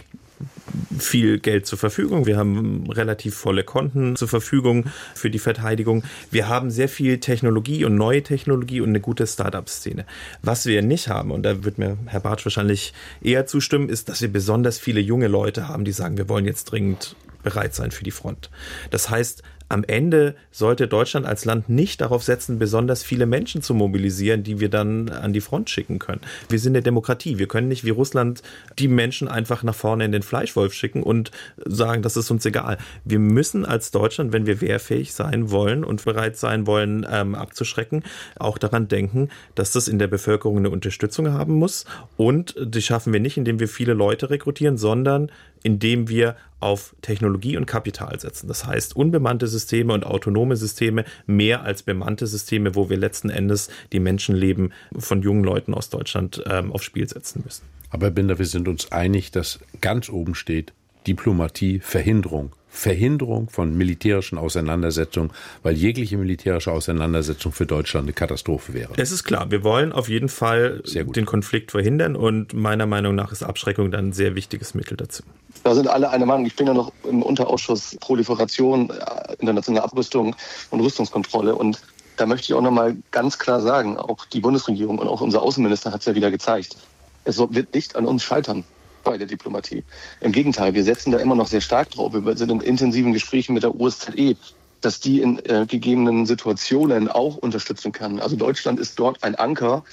viel Geld zur Verfügung. Wir haben relativ volle Konten zur Verfügung für die Verteidigung. Wir haben sehr viel Technologie und neue Technologie und eine gute Start-up-Szene. Was wir nicht haben, und da wird mir Herr Bartsch wahrscheinlich eher zustimmen, ist, dass wir besonders viele junge Leute haben, die sagen, wir wollen jetzt dringend bereit sein für die Front. Das heißt, am Ende sollte Deutschland als Land nicht darauf setzen, besonders viele Menschen zu mobilisieren, die wir dann an die Front schicken können. Wir sind eine Demokratie. Wir können nicht wie Russland die Menschen einfach nach vorne in den Fleischwolf schicken und sagen, das ist uns egal. Wir müssen als Deutschland, wenn wir wehrfähig sein wollen und bereit sein wollen, abzuschrecken, auch daran denken, dass das in der Bevölkerung eine Unterstützung haben muss. Und die schaffen wir nicht, indem wir viele Leute rekrutieren, sondern indem wir auf Technologie und Kapital setzen. Das heißt, unbemannte Systeme und autonome Systeme mehr als bemannte Systeme, wo wir letzten Endes die Menschenleben von jungen Leuten aus Deutschland aufs Spiel setzen müssen. Aber Herr Binder, wir sind uns einig, dass ganz oben steht Diplomatie, Verhinderung von militärischen Auseinandersetzungen, weil jegliche militärische Auseinandersetzung für Deutschland eine Katastrophe wäre. Es ist klar, wir wollen auf jeden Fall den Konflikt verhindern und meiner Meinung nach ist Abschreckung dann ein sehr wichtiges Mittel dazu. Da sind alle einer Meinung. Ich bin ja noch im Unterausschuss Proliferation, internationale Abrüstung und Rüstungskontrolle und da möchte ich auch noch mal ganz klar sagen, auch die Bundesregierung und auch unser Außenminister hat es ja wieder gezeigt, es wird nicht an uns scheitern bei der Diplomatie. Im Gegenteil, wir setzen da immer noch sehr stark drauf. Wir sind in intensiven Gesprächen mit der OSZE, dass die in gegebenen Situationen auch unterstützen kann. Also Deutschland ist dort ein Anker,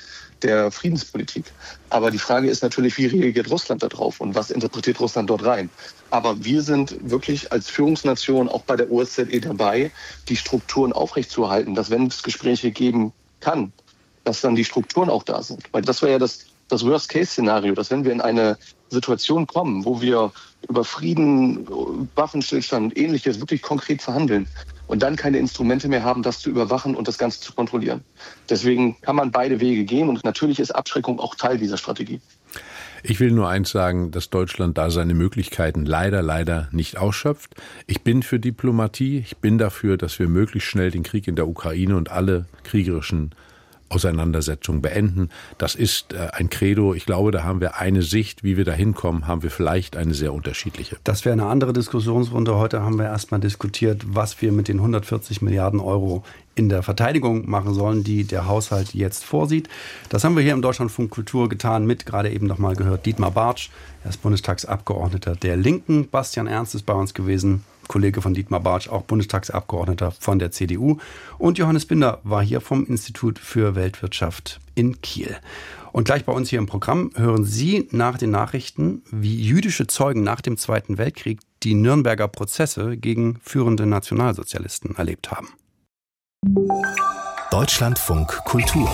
der Friedenspolitik. Aber die Frage ist natürlich, wie reagiert Russland darauf und was interpretiert Russland dort rein? Aber wir sind wirklich als Führungsnation auch bei der OSZE dabei, die Strukturen aufrechtzuerhalten, dass wenn es Gespräche geben kann, dass dann die Strukturen auch da sind. Weil das wäre ja das Worst-Case-Szenario, dass wenn wir in eine Situation kommen, wo wir über Frieden, Waffenstillstand und Ähnliches wirklich konkret verhandeln und dann keine Instrumente mehr haben, das zu überwachen und das Ganze zu kontrollieren. Deswegen kann man beide Wege gehen und natürlich ist Abschreckung auch Teil dieser Strategie. Ich will nur eins sagen, dass Deutschland da seine Möglichkeiten leider nicht ausschöpft. Ich bin für Diplomatie. Ich bin dafür, dass wir möglichst schnell den Krieg in der Ukraine und alle kriegerischen Auseinandersetzungen beenden. Das ist ein Credo. Ich glaube, da haben wir eine Sicht. Wie wir da hinkommen, haben wir vielleicht eine sehr unterschiedliche. Das wäre eine andere Diskussionsrunde. Heute haben wir erstmal diskutiert, was wir mit den 140 Milliarden Euro in der Verteidigung machen sollen, die der Haushalt jetzt vorsieht. Das haben wir hier im Deutschlandfunk Kultur getan mit, gerade eben noch mal gehört, Dietmar Bartsch. Er ist Bundestagsabgeordneter der Linken. Bastian Ernst ist bei uns gewesen, Kollege von Dietmar Bartsch, auch Bundestagsabgeordneter von der CDU. Und Johannes Binder war hier vom Institut für Weltwirtschaft in Kiel. Und gleich bei uns hier im Programm hören Sie nach den Nachrichten, wie jüdische Zeugen nach dem Zweiten Weltkrieg die Nürnberger Prozesse gegen führende Nationalsozialisten erlebt haben. Deutschlandfunk Kultur.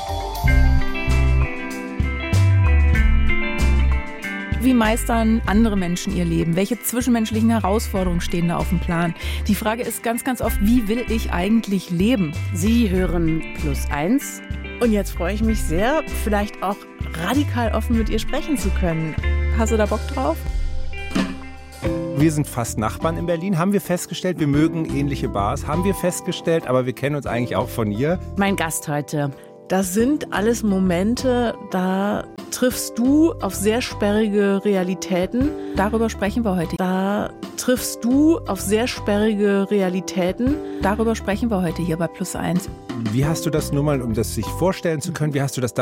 Wie meistern andere Menschen ihr Leben? Welche zwischenmenschlichen Herausforderungen stehen da auf dem Plan? Die Frage ist ganz oft, wie will ich eigentlich leben? Sie hören +1. Und jetzt freue ich mich sehr, vielleicht auch radikal offen mit ihr sprechen zu können. Hast du da Bock drauf? Wir sind fast Nachbarn in Berlin, haben wir festgestellt. Wir mögen ähnliche Bars, haben wir festgestellt, aber wir kennen uns eigentlich auch von ihr. Mein Gast heute. Das sind alles Momente, da triffst du auf sehr sperrige Realitäten. Darüber sprechen wir heute. Darüber sprechen wir heute hier bei +1. Wie hast du das nur mal, um das sich vorstellen zu können, wie hast du das